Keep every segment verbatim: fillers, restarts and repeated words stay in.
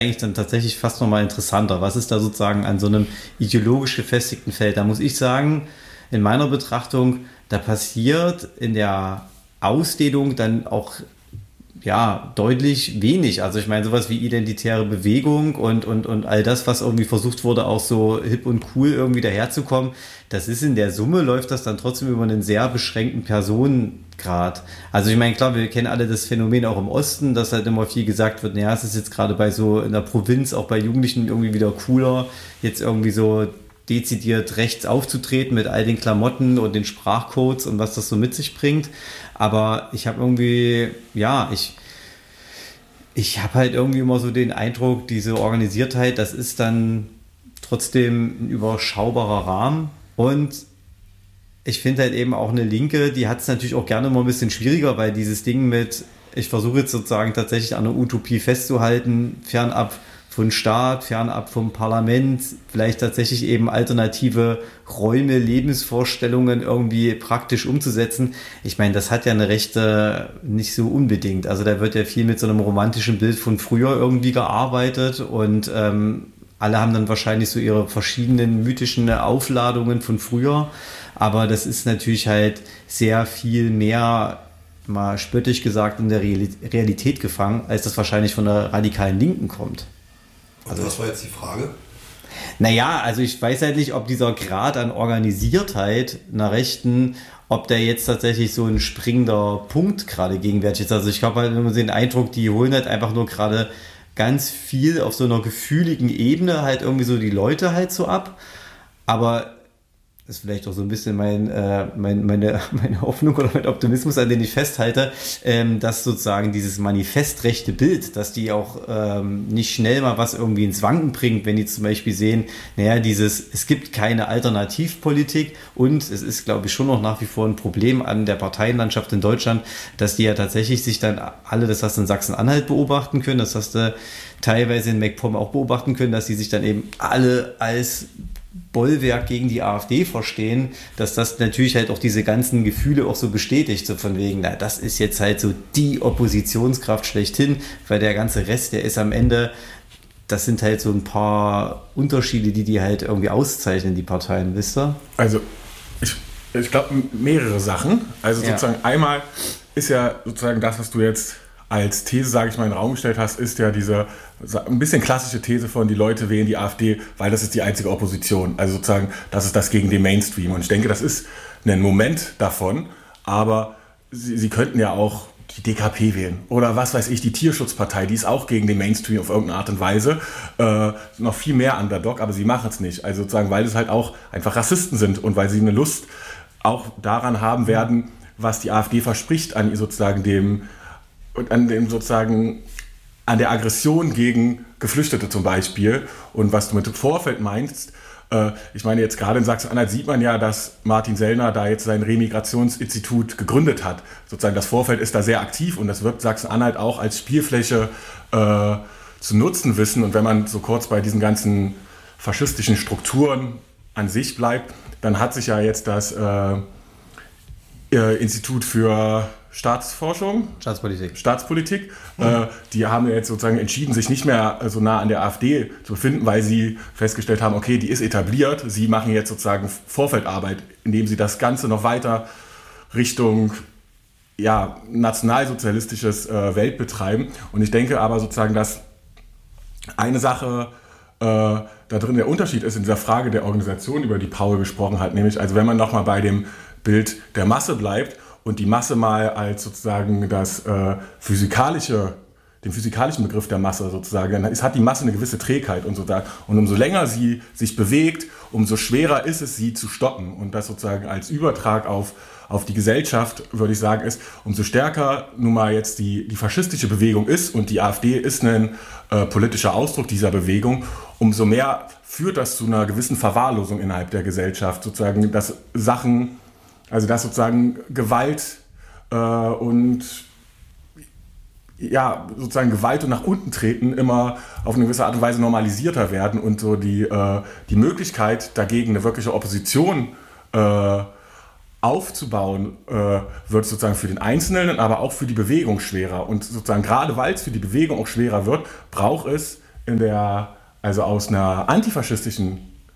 eigentlich dann tatsächlich fast nochmal interessanter. Was ist da sozusagen an so einem ideologisch gefestigten Feld? Da muss ich sagen, in meiner Betrachtung, da passiert in der Ausdehnung dann auch ja, deutlich wenig. Also ich meine, sowas wie identitäre Bewegung und, und, und all das, was irgendwie versucht wurde, auch so hip und cool irgendwie daherzukommen, das ist in der Summe, läuft das dann trotzdem über einen sehr beschränkten Personengrad. Also ich meine, klar, wir kennen alle das Phänomen auch im Osten, dass halt immer viel gesagt wird, naja, es ist jetzt gerade bei so in der Provinz, auch bei Jugendlichen irgendwie wieder cooler, jetzt irgendwie so dezidiert rechts aufzutreten mit all den Klamotten und den Sprachcodes und was das so mit sich bringt. Aber ich habe irgendwie, ja, ich, ich habe halt irgendwie immer so den Eindruck, diese Organisiertheit, das ist dann trotzdem ein überschaubarer Rahmen. Und ich finde halt eben auch eine Linke, die hat es natürlich auch gerne immer ein bisschen schwieriger, weil dieses Ding mit, ich versuche jetzt sozusagen tatsächlich an einer Utopie festzuhalten, fernab von Staat, fernab vom Parlament, vielleicht tatsächlich eben alternative Räume, Lebensvorstellungen irgendwie praktisch umzusetzen. Ich meine, das hat ja eine Rechte nicht so unbedingt. Also da wird ja viel mit so einem romantischen Bild von früher irgendwie gearbeitet und ähm, alle haben dann wahrscheinlich so ihre verschiedenen mythischen Aufladungen von früher. Aber das ist natürlich halt sehr viel mehr, mal spöttisch gesagt, in der Realität gefangen, als das wahrscheinlich von der radikalen Linken kommt. Also was war jetzt die Frage? Naja, also ich weiß halt nicht, ob dieser Grad an Organisiertheit einer Rechten, ob der jetzt tatsächlich so ein springender Punkt gerade gegenwärtig ist. Also ich habe halt immer den Eindruck, die holen halt einfach nur gerade ganz viel auf so einer gefühligen Ebene halt irgendwie so die Leute halt so ab. Aber das ist vielleicht auch so ein bisschen mein, äh, mein, meine, meine Hoffnung oder mein Optimismus, an den ich festhalte, ähm, dass sozusagen dieses manifestrechte Bild, dass die auch ähm, nicht schnell mal was irgendwie ins Wanken bringt, wenn die zum Beispiel sehen, naja, dieses, es gibt keine Alternativpolitik und es ist, glaube ich, schon noch nach wie vor ein Problem an der Parteienlandschaft in Deutschland, dass die ja tatsächlich sich dann alle, das hast du in Sachsen-Anhalt beobachten können, das hast du teilweise in MacPom auch beobachten können, dass die sich dann eben alle als Bollwerk gegen die AfD verstehen, dass das natürlich halt auch diese ganzen Gefühle auch so bestätigt, so von wegen, na, das ist jetzt halt so die Oppositionskraft schlechthin, weil der ganze Rest, der ist am Ende, das sind halt so ein paar Unterschiede, die die halt irgendwie auszeichnen, die Parteien, wisst ihr? Also, ich, ich glaube, mehrere Sachen. Also sozusagen ja. Einmal ist ja sozusagen das, was du jetzt als These, sage ich mal, in den Raum gestellt hast, ist ja diese ein bisschen klassische These von, die Leute wählen die AfD, weil das ist die einzige Opposition. Also sozusagen, das ist das gegen den Mainstream. Und ich denke, das ist ein Moment davon, aber sie, sie könnten ja auch die D K P wählen oder was weiß ich, die Tierschutzpartei, die ist auch gegen den Mainstream auf irgendeine Art und Weise. Äh, noch viel mehr Underdog, aber sie machen es nicht. Also sozusagen, weil es halt auch einfach Rassisten sind und weil sie eine Lust auch daran haben werden, was die AfD verspricht an sozusagen dem und an dem sozusagen an der Aggression gegen Geflüchtete zum Beispiel und was du mit dem Vorfeld meinst. Äh, ich meine, jetzt gerade in Sachsen-Anhalt sieht man ja, dass Martin Sellner da jetzt sein Remigrationsinstitut gegründet hat. Sozusagen das Vorfeld ist da sehr aktiv und das wird Sachsen-Anhalt auch als Spielfläche äh, zu nutzen wissen. Und wenn man so kurz bei diesen ganzen faschistischen Strukturen an sich bleibt, dann hat sich ja jetzt das äh, äh, Institut für Staatsforschung, Staatspolitik, Staatspolitik. Mhm. Äh, die haben jetzt sozusagen entschieden, sich nicht mehr so nah an der AfD zu befinden, weil sie festgestellt haben, okay, die ist etabliert. Sie machen jetzt sozusagen Vorfeldarbeit, indem sie das Ganze noch weiter Richtung ja, nationalsozialistisches äh, Welt betreiben. Und ich denke aber sozusagen, dass eine Sache äh, da drin der Unterschied ist in dieser Frage der Organisation, über die Paul gesprochen hat, nämlich also wenn man nochmal bei dem Bild der Masse bleibt, und die Masse mal als sozusagen das äh, physikalische, den physikalischen Begriff der Masse sozusagen, dann ist, hat die Masse eine gewisse Trägheit und so da. Und umso länger sie sich bewegt, umso schwerer ist es, sie zu stoppen. Und das sozusagen als Übertrag auf, auf die Gesellschaft, würde ich sagen, ist, umso stärker nun mal jetzt die, die faschistische Bewegung ist und die AfD ist ein äh, politischer Ausdruck dieser Bewegung, umso mehr führt das zu einer gewissen Verwahrlosung innerhalb der Gesellschaft, sozusagen, dass Sachen, also dass sozusagen Gewalt äh, und ja, sozusagen Gewalt und nach unten treten immer auf eine gewisse Art und Weise normalisierter werden und so die, äh, die Möglichkeit dagegen eine wirkliche Opposition äh, aufzubauen, äh, wird sozusagen für den Einzelnen, aber auch für die Bewegung schwerer. Und sozusagen gerade weil es für die Bewegung auch schwerer wird, braucht es in der, also aus einer antifaschistischen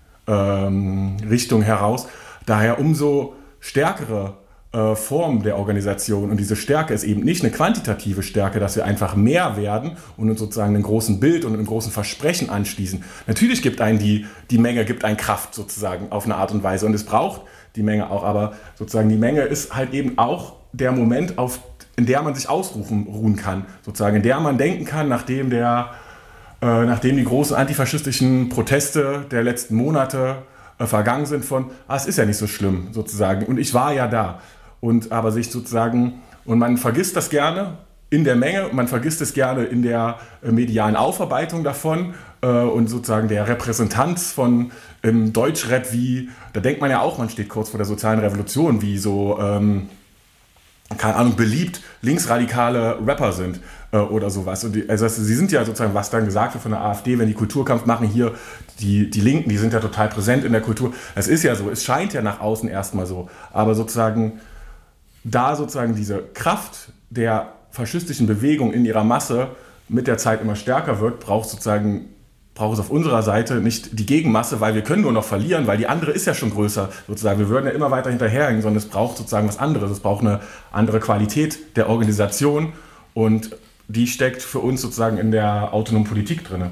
ähm, Richtung heraus, daher umso stärkere äh, Form der Organisation. Und diese Stärke ist eben nicht eine quantitative Stärke, dass wir einfach mehr werden und uns sozusagen einem großen Bild und einem großen Versprechen anschließen. Natürlich gibt einen die, die Menge, gibt einen Kraft sozusagen auf eine Art und Weise und es braucht die Menge auch, aber sozusagen die Menge ist halt eben auch der Moment, auf, in der man sich ausrufen ruhen kann, sozusagen, in der man denken kann, nachdem, der, äh, nachdem die großen antifaschistischen Proteste der letzten Monate äh, vergangen sind von, ah, es ist ja nicht so schlimm, sozusagen, und ich war ja da. Und aber sich sozusagen, und man vergisst das gerne in der Menge, man vergisst es gerne in der äh, medialen Aufarbeitung davon äh, und sozusagen der Repräsentanz von im Deutschrap wie, da denkt man ja auch, man steht kurz vor der sozialen Revolution, wie so, ähm, keine Ahnung, beliebt linksradikale Rapper sind äh, oder sowas. Und die, also sie sind ja sozusagen, was dann gesagt wird von der AfD, wenn die Kulturkampf machen, hier die, die Linken, die sind ja total präsent in der Kultur. Es ist ja so, es scheint ja nach außen erstmal so, aber sozusagen da sozusagen diese Kraft der faschistischen Bewegung in ihrer Masse mit der Zeit immer stärker wird, braucht sozusagen braucht es auf unserer Seite nicht die Gegenmasse, weil wir können nur noch verlieren, weil die andere ist ja schon größer sozusagen. Wir würden ja immer weiter hinterherhängen, sondern es braucht sozusagen was anderes. Es braucht eine andere Qualität der Organisation und die steckt für uns sozusagen in der autonomen Politik drin.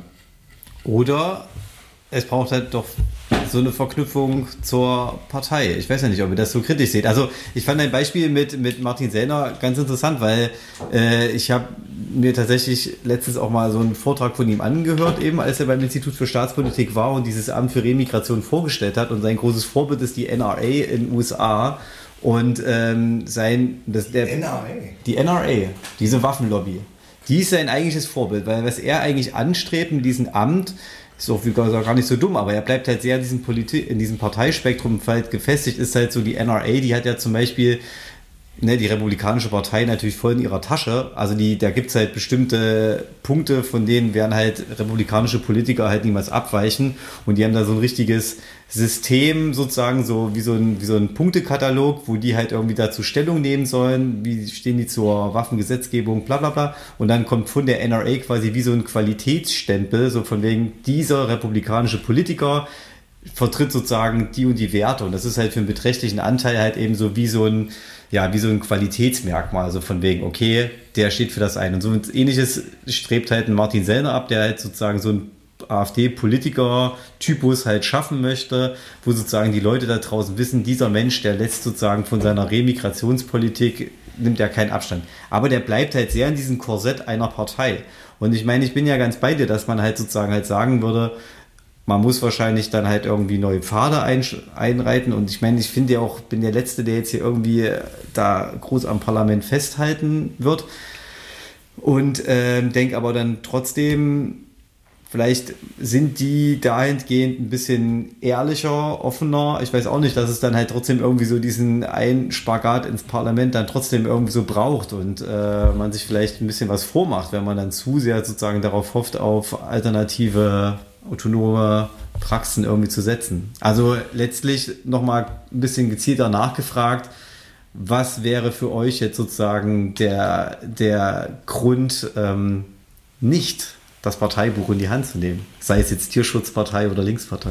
Oder es braucht halt doch so eine Verknüpfung zur Partei. Ich weiß ja nicht, ob ihr das so kritisch seht. Also ich fand ein Beispiel mit, mit Martin Sellner ganz interessant, weil äh, ich habe mir tatsächlich letztens auch mal so einen Vortrag von ihm angehört, eben als er beim Institut für Staatspolitik war und dieses Amt für Remigration vorgestellt hat. Und sein großes Vorbild ist die N R A in den U S A. Und ähm, sein... Das, der, N R A? Die N R A, diese Waffenlobby. Die ist sein eigentliches Vorbild, weil was er eigentlich anstrebt mit diesem Amt, ist auch gar nicht so dumm, aber er bleibt halt sehr in diesem, Politi- in diesem Parteispektrum halt gefestigt, ist halt so die N R A, die hat ja zum Beispiel ne, die Republikanische Partei natürlich voll in ihrer Tasche, also die, da gibt es halt bestimmte Punkte, von denen werden halt republikanische Politiker halt niemals abweichen und die haben da so ein richtiges System sozusagen, so wie so ein, wie so ein Punktekatalog, wo die halt irgendwie dazu Stellung nehmen sollen, wie stehen die zur Waffengesetzgebung, bla bla bla. Und dann kommt von der N R A quasi wie so ein Qualitätsstempel, so von wegen dieser republikanische Politiker vertritt sozusagen die und die Werte. Und das ist halt für einen beträchtlichen Anteil halt eben so wie so ein, ja, wie so ein Qualitätsmerkmal, also von wegen, okay, der steht für das ein. Und so ein Ähnliches strebt halt ein Martin Sellner ab, der halt sozusagen so ein AfD-Politiker-Typus halt schaffen möchte, wo sozusagen die Leute da draußen wissen, dieser Mensch, der lässt sozusagen von seiner Remigrationspolitik, nimmt ja keinen Abstand. Aber der bleibt halt sehr in diesem Korsett einer Partei. Und ich meine, ich bin ja ganz bei dir, dass man halt sozusagen halt sagen würde, man muss wahrscheinlich dann halt irgendwie neue Pfade ein, einreiten. Und ich meine, ich finde ja auch, bin der Letzte, der jetzt hier irgendwie da groß am Parlament festhalten wird. Und ähm, denke aber dann trotzdem, vielleicht sind die dahingehend ein bisschen ehrlicher, offener. Ich weiß auch nicht, dass es dann halt trotzdem irgendwie so diesen einen Spagat ins Parlament dann trotzdem irgendwie so braucht und äh, man sich vielleicht ein bisschen was vormacht, wenn man dann zu sehr sozusagen darauf hofft, auf alternative, autonome Praxen irgendwie zu setzen. Also letztlich nochmal ein bisschen gezielter nachgefragt, was wäre für euch jetzt sozusagen der, der Grund, ähm, nicht das Parteibuch in die Hand zu nehmen. Sei es jetzt Tierschutzpartei oder Linkspartei.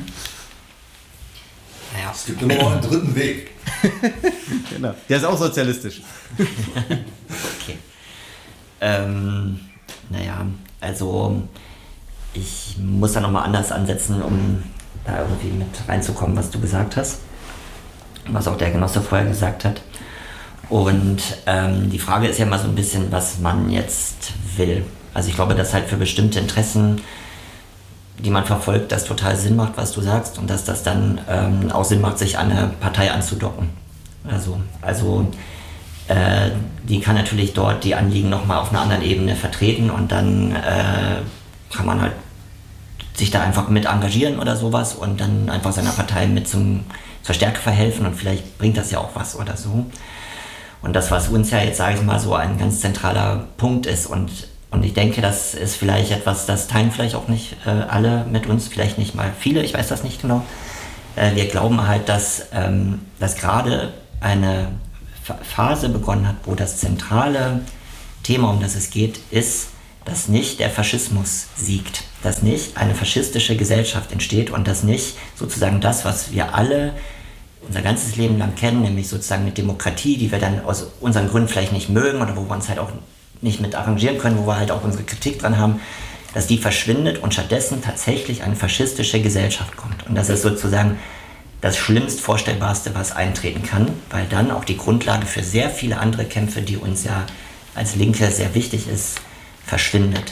Naja. Es gibt immer noch einen dritten Weg. Genau. Der ist auch sozialistisch. Okay. Ähm, naja, also ich muss da nochmal anders ansetzen, um da irgendwie mit reinzukommen, was du gesagt hast. Was auch der Genosse vorher gesagt hat. Und ähm, die Frage ist ja mal so ein bisschen, was man jetzt will. Also ich glaube, dass halt für bestimmte Interessen, die man verfolgt, das total Sinn macht, was du sagst, und dass das dann ähm, auch Sinn macht, sich an eine Partei anzudocken. Also, also äh, die kann natürlich dort die Anliegen nochmal auf einer anderen Ebene vertreten und dann äh, kann man halt sich da einfach mit engagieren oder sowas und dann einfach seiner Partei mit zum, zur Stärke verhelfen und vielleicht bringt das ja auch was oder so. Und das, was uns ja jetzt, sage ich mal, so ein ganz zentraler Punkt ist und Und ich denke, das ist vielleicht etwas, das teilen vielleicht auch nicht äh, alle mit uns, vielleicht nicht mal viele, ich weiß das nicht genau. Äh, wir glauben halt, dass, ähm, dass gerade eine F- Phase begonnen hat, wo das zentrale Thema, um das es geht, ist, dass nicht der Faschismus siegt, dass nicht eine faschistische Gesellschaft entsteht und dass nicht sozusagen das, was wir alle unser ganzes Leben lang kennen, nämlich sozusagen eine Demokratie, die wir dann aus unseren Gründen vielleicht nicht mögen oder wo wir uns halt auch nicht mit arrangieren können, wo wir halt auch unsere Kritik dran haben, dass die verschwindet und stattdessen tatsächlich eine faschistische Gesellschaft kommt. Und das ist sozusagen das schlimmst Vorstellbarste, was eintreten kann, weil dann auch die Grundlage für sehr viele andere Kämpfe, die uns ja als Linke sehr wichtig ist, verschwindet.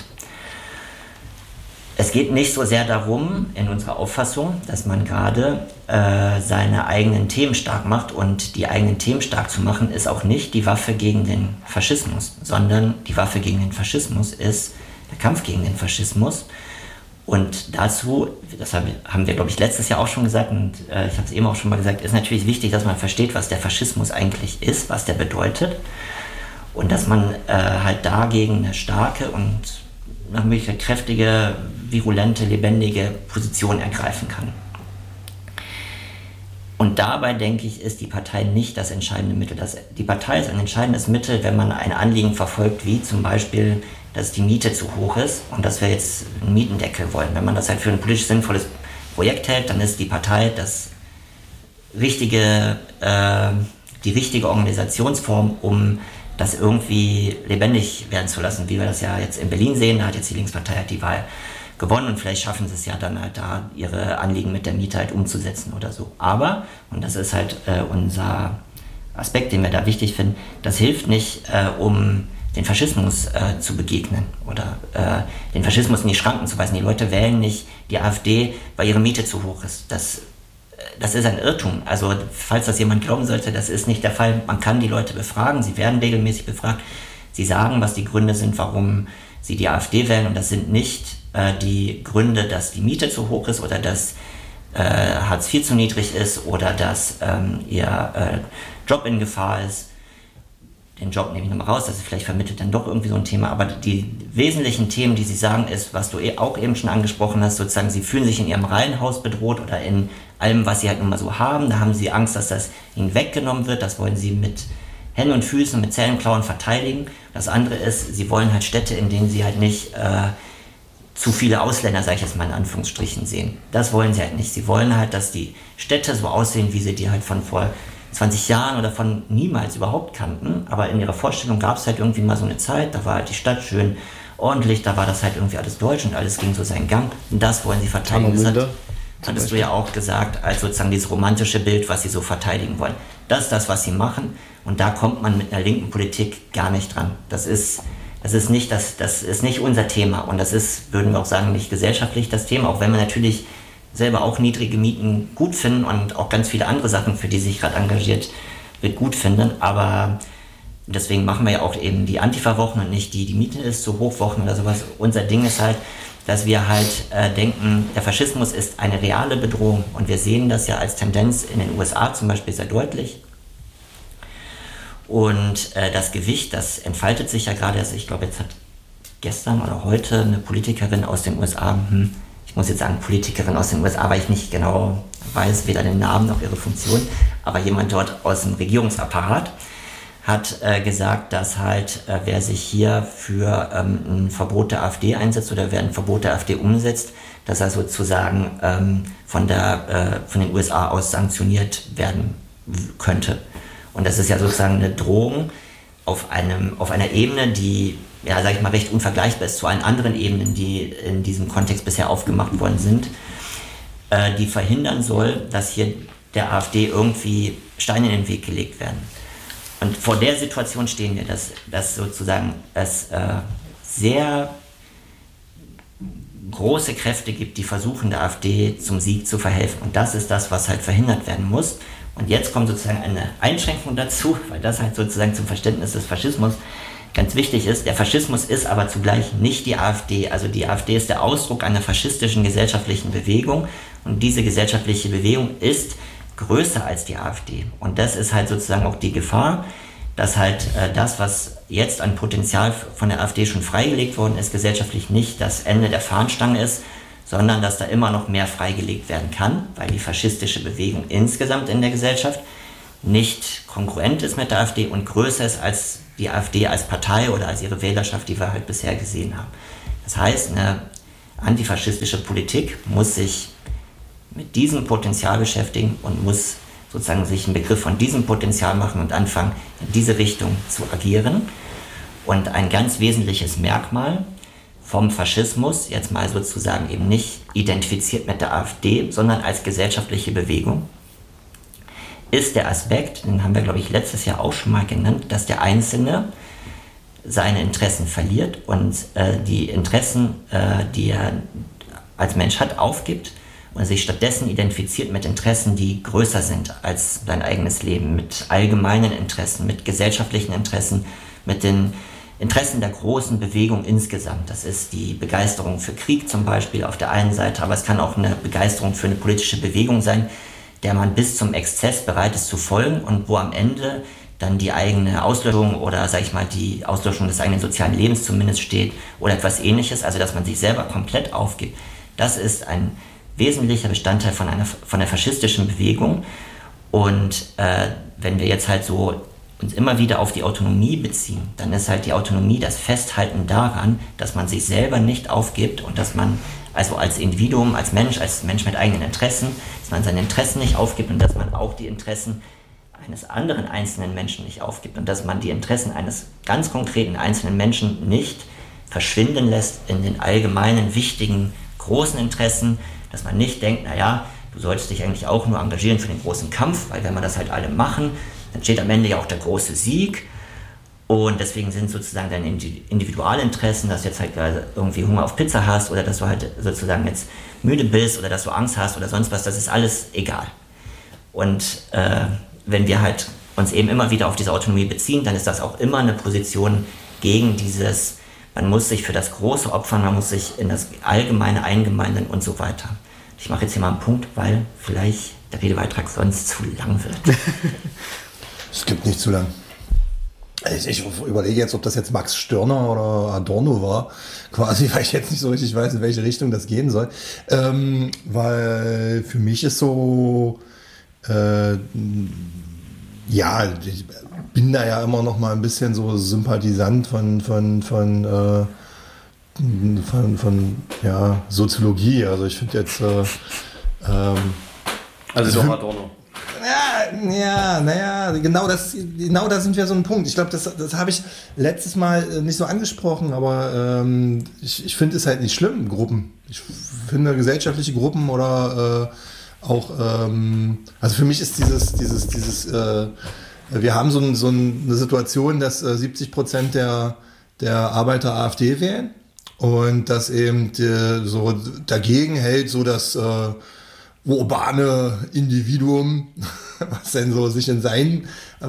Es geht nicht so sehr darum, in unserer Auffassung, dass man gerade äh, seine eigenen Themen stark macht, und die eigenen Themen stark zu machen, ist auch nicht die Waffe gegen den Faschismus, sondern die Waffe gegen den Faschismus ist der Kampf gegen den Faschismus. Und dazu, das haben wir, glaube ich, letztes Jahr auch schon gesagt, und äh, ich habe es eben auch schon mal gesagt, ist natürlich wichtig, dass man versteht, was der Faschismus eigentlich ist, was der bedeutet, und dass man äh, halt dagegen eine starke und nach Möglichkeit kräftige, virulente, lebendige Position ergreifen kann. Und dabei, denke ich, ist die Partei nicht das entscheidende Mittel. Das, die Partei ist ein entscheidendes Mittel, wenn man ein Anliegen verfolgt, wie zum Beispiel, dass die Miete zu hoch ist und dass wir jetzt einen Mietendeckel wollen. Wenn man das halt für ein politisch sinnvolles Projekt hält, dann ist die Partei das richtige, äh, die richtige Organisationsform, um das irgendwie lebendig werden zu lassen, wie wir das ja jetzt in Berlin sehen. Da hat jetzt die Linkspartei halt die Wahl gewonnen und vielleicht schaffen sie es ja dann halt da, ihre Anliegen mit der Miete halt umzusetzen oder so. Aber, und das ist halt äh, unser Aspekt, den wir da wichtig finden, das hilft nicht, äh, um den Faschismus äh, zu begegnen oder äh, den Faschismus in die Schranken zu weisen. Die Leute wählen nicht die AfD, weil ihre Miete zu hoch ist. Das Das ist ein Irrtum. Also falls das jemand glauben sollte, das ist nicht der Fall. Man kann die Leute befragen, sie werden regelmäßig befragt. Sie sagen, was die Gründe sind, warum sie die AfD wählen. Und das sind nicht äh, die Gründe, dass die Miete zu hoch ist oder dass äh, Hartz vier zu niedrig ist oder dass ähm, ihr äh, Job in Gefahr ist. Den Job nehme ich nochmal raus, das ist vielleicht vermittelt dann doch irgendwie so ein Thema. Aber die wesentlichen Themen, die sie sagen, ist, was du auch eben schon angesprochen hast, sozusagen, sie fühlen sich in ihrem Reihenhaus bedroht oder in allem, was sie halt nun mal so haben. Da haben sie Angst, dass das ihnen weggenommen wird. Das wollen sie mit Händen und Füßen, mit Zellenklauen verteidigen. Das andere ist, sie wollen halt Städte, in denen sie halt nicht äh, zu viele Ausländer, sage ich jetzt mal in Anführungsstrichen, sehen. Das wollen sie halt nicht. Sie wollen halt, dass die Städte so aussehen, wie sie die halt von vor zwanzig Jahren oder von niemals überhaupt kannten. Aber in ihrer Vorstellung gab es halt irgendwie mal so eine Zeit, da war halt die Stadt schön ordentlich, da war das halt irgendwie alles deutsch und alles ging so seinen Gang. Und das wollen sie verteidigen. Das hat, hattest du ja auch gesagt, als sozusagen dieses romantische Bild, was sie so verteidigen wollen. Das ist das, was sie machen. Und da kommt man mit einer linken Politik gar nicht dran. Das ist, das ist nicht das, das ist nicht unser Thema. Und das ist, würden wir auch sagen, nicht gesellschaftlich das Thema. Auch wenn wir natürlich selber auch niedrige Mieten gut finden und auch ganz viele andere Sachen, für die sich gerade engagiert wird, gut finden. Aber deswegen machen wir ja auch eben die Antifa-Wochen und nicht die, die Miete ist zu hoch Wochen oder sowas. Unser Ding ist halt, dass wir halt äh, denken, der Faschismus ist eine reale Bedrohung. Und wir sehen das ja als Tendenz in den U S A zum Beispiel sehr deutlich. Und äh, das Gewicht, das entfaltet sich ja gerade. Also ich glaube, jetzt hat gestern oder heute eine Politikerin aus den U S A, hm, ich muss jetzt sagen Politikerin aus den U S A, weil ich nicht genau weiß, weder den Namen noch ihre Funktion, aber jemand dort aus dem Regierungsapparat hat äh, gesagt, dass halt, äh, wer sich hier für ähm, ein Verbot der AfD einsetzt oder wer ein Verbot der AfD umsetzt, dass er sozusagen ähm, von, der, äh, von den U S A aus sanktioniert werden könnte. Und das ist ja sozusagen eine Drohung auf, einem, auf einer Ebene, die, ja, sag ich mal, recht unvergleichbar ist zu allen anderen Ebenen, die in diesem Kontext bisher aufgemacht worden sind, äh, die verhindern soll, dass hier der AfD irgendwie Steine in den Weg gelegt werden. Und vor der Situation stehen wir, dass, dass sozusagen es äh, sehr große Kräfte gibt, die versuchen, der AfD zum Sieg zu verhelfen. Und das ist das, was halt verhindert werden muss. Und jetzt kommt sozusagen eine Einschränkung dazu, weil das halt sozusagen zum Verständnis des Faschismus ganz wichtig ist. Der Faschismus ist aber zugleich nicht die AfD. Also die AfD ist der Ausdruck einer faschistischen gesellschaftlichen Bewegung. Und diese gesellschaftliche Bewegung ist größer als die AfD. Und das ist halt sozusagen auch die Gefahr, dass halt äh, das, was jetzt an Potenzial von der AfD schon freigelegt worden ist, gesellschaftlich nicht das Ende der Fahnenstange ist, sondern dass da immer noch mehr freigelegt werden kann, weil die faschistische Bewegung insgesamt in der Gesellschaft nicht kongruent ist mit der AfD und größer ist als die AfD als Partei oder als ihre Wählerschaft, die wir halt bisher gesehen haben. Das heißt, eine antifaschistische Politik muss sich mit diesem Potenzial beschäftigen und muss sozusagen sich einen Begriff von diesem Potenzial machen und anfangen, in diese Richtung zu agieren. Und ein ganz wesentliches Merkmal vom Faschismus, jetzt mal sozusagen eben nicht identifiziert mit der AfD, sondern als gesellschaftliche Bewegung, ist der Aspekt, den haben wir, glaube ich, letztes Jahr auch schon mal genannt, dass der Einzelne seine Interessen verliert und äh, die Interessen, äh, die er als Mensch hat, aufgibt und sich stattdessen identifiziert mit Interessen, die größer sind als sein eigenes Leben, mit allgemeinen Interessen, mit gesellschaftlichen Interessen, mit den Interessen der großen Bewegung insgesamt. Das ist die Begeisterung für Krieg zum Beispiel auf der einen Seite, aber es kann auch eine Begeisterung für eine politische Bewegung sein, der man bis zum Exzess bereit ist zu folgen und wo am Ende dann die eigene Auslöschung oder, sag ich mal, die Auslöschung des eigenen sozialen Lebens zumindest steht oder etwas Ähnliches, also dass man sich selber komplett aufgibt. Das ist ein wesentlicher Bestandteil von einer von der faschistischen Bewegung. Und äh, wenn wir jetzt halt so uns immer wieder auf die Autonomie beziehen, dann ist halt die Autonomie das Festhalten daran, dass man sich selber nicht aufgibt und dass man also als Individuum, als Mensch, als Mensch mit eigenen Interessen, dass man seine Interessen nicht aufgibt und dass man auch die Interessen eines anderen einzelnen Menschen nicht aufgibt und dass man die Interessen eines ganz konkreten einzelnen Menschen nicht verschwinden lässt in den allgemeinen, wichtigen, großen Interessen, dass man nicht denkt, naja, du solltest dich eigentlich auch nur engagieren für den großen Kampf, weil wenn wir das halt alle machen, dann steht am Ende ja auch der große Sieg und deswegen sind sozusagen deine Individualinteressen, dass du jetzt halt irgendwie Hunger auf Pizza hast oder dass du halt sozusagen jetzt müde bist oder dass du Angst hast oder sonst was, das ist alles egal. Und äh, wenn wir halt uns eben immer wieder auf diese Autonomie beziehen, dann ist das auch immer eine Position gegen dieses, man muss sich für das Große opfern, man muss sich in das Allgemeine eingemeinern und so weiter. Ich mache jetzt hier mal einen Punkt, weil vielleicht der Redebeitrag sonst zu lang wird. Es gibt nicht zu lang. Ich, ich überlege jetzt, ob das jetzt Max Stirner oder Adorno war, quasi, weil ich jetzt nicht so richtig weiß, in welche Richtung das gehen soll. Ähm, weil für mich ist so, äh, ja, ich bin da ja immer noch mal ein bisschen so Sympathisant von, von, von, äh, von, von ja, Soziologie. Also ich finde jetzt, äh, ähm, also doch Adorno. Ja, ja, naja, genau das, genau da sind wir so ein Punkt. Ich glaube, das, das habe ich letztes Mal nicht so angesprochen, aber ähm, ich, ich finde es halt nicht schlimm, Gruppen. Ich finde gesellschaftliche Gruppen oder äh, auch, ähm, also für mich ist dieses, dieses, dieses, äh, wir haben so, ein, so eine Situation, dass äh, siebzig Prozent der, der Arbeiter AfD wählen und dass eben die, so dagegen hält, so dass äh, urbane Individuum, was denn so sich in, sein,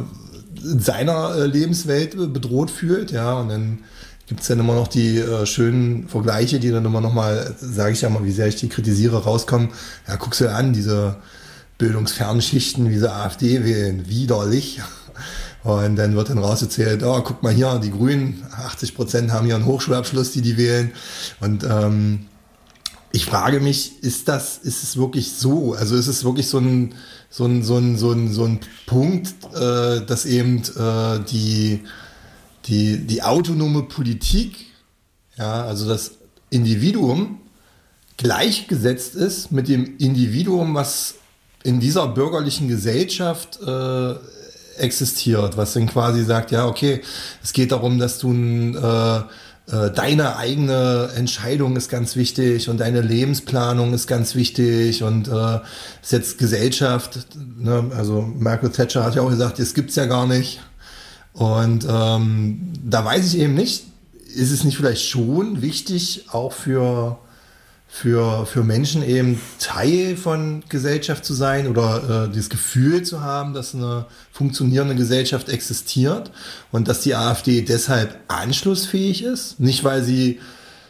in seiner Lebenswelt bedroht fühlt, ja, und dann gibt es dann immer noch die äh, schönen Vergleiche, die dann immer noch mal, sage ich ja mal, wie sehr ich die kritisiere, rauskommen. Ja, guckst du an, diese bildungsfernen Schichten, wie sie AfD wählen, widerlich. Und dann wird dann rausgezählt, oh, guck mal hier, die Grünen, achtzig Prozent haben hier einen Hochschulabschluss, die die wählen. Und ähm, ich frage mich, ist das, ist es wirklich so? Also ist es wirklich so ein, so ein, so ein, so ein, so ein Punkt, äh, dass eben äh, die, die, die autonome Politik, ja, also das Individuum gleichgesetzt ist mit dem Individuum, was in dieser bürgerlichen Gesellschaft äh, existiert, was dann quasi sagt, ja, okay, es geht darum, dass du ein äh, deine eigene Entscheidung ist ganz wichtig und deine Lebensplanung ist ganz wichtig und äh, ist jetzt Gesellschaft, ne? Also Margaret Thatcher hat ja auch gesagt, das gibt's ja gar nicht. Und ähm, da weiß ich eben nicht, ist es nicht vielleicht schon wichtig, auch für für für Menschen eben Teil von Gesellschaft zu sein oder äh, das Gefühl zu haben, dass eine funktionierende Gesellschaft existiert und dass die AfD deshalb anschlussfähig ist, nicht weil sie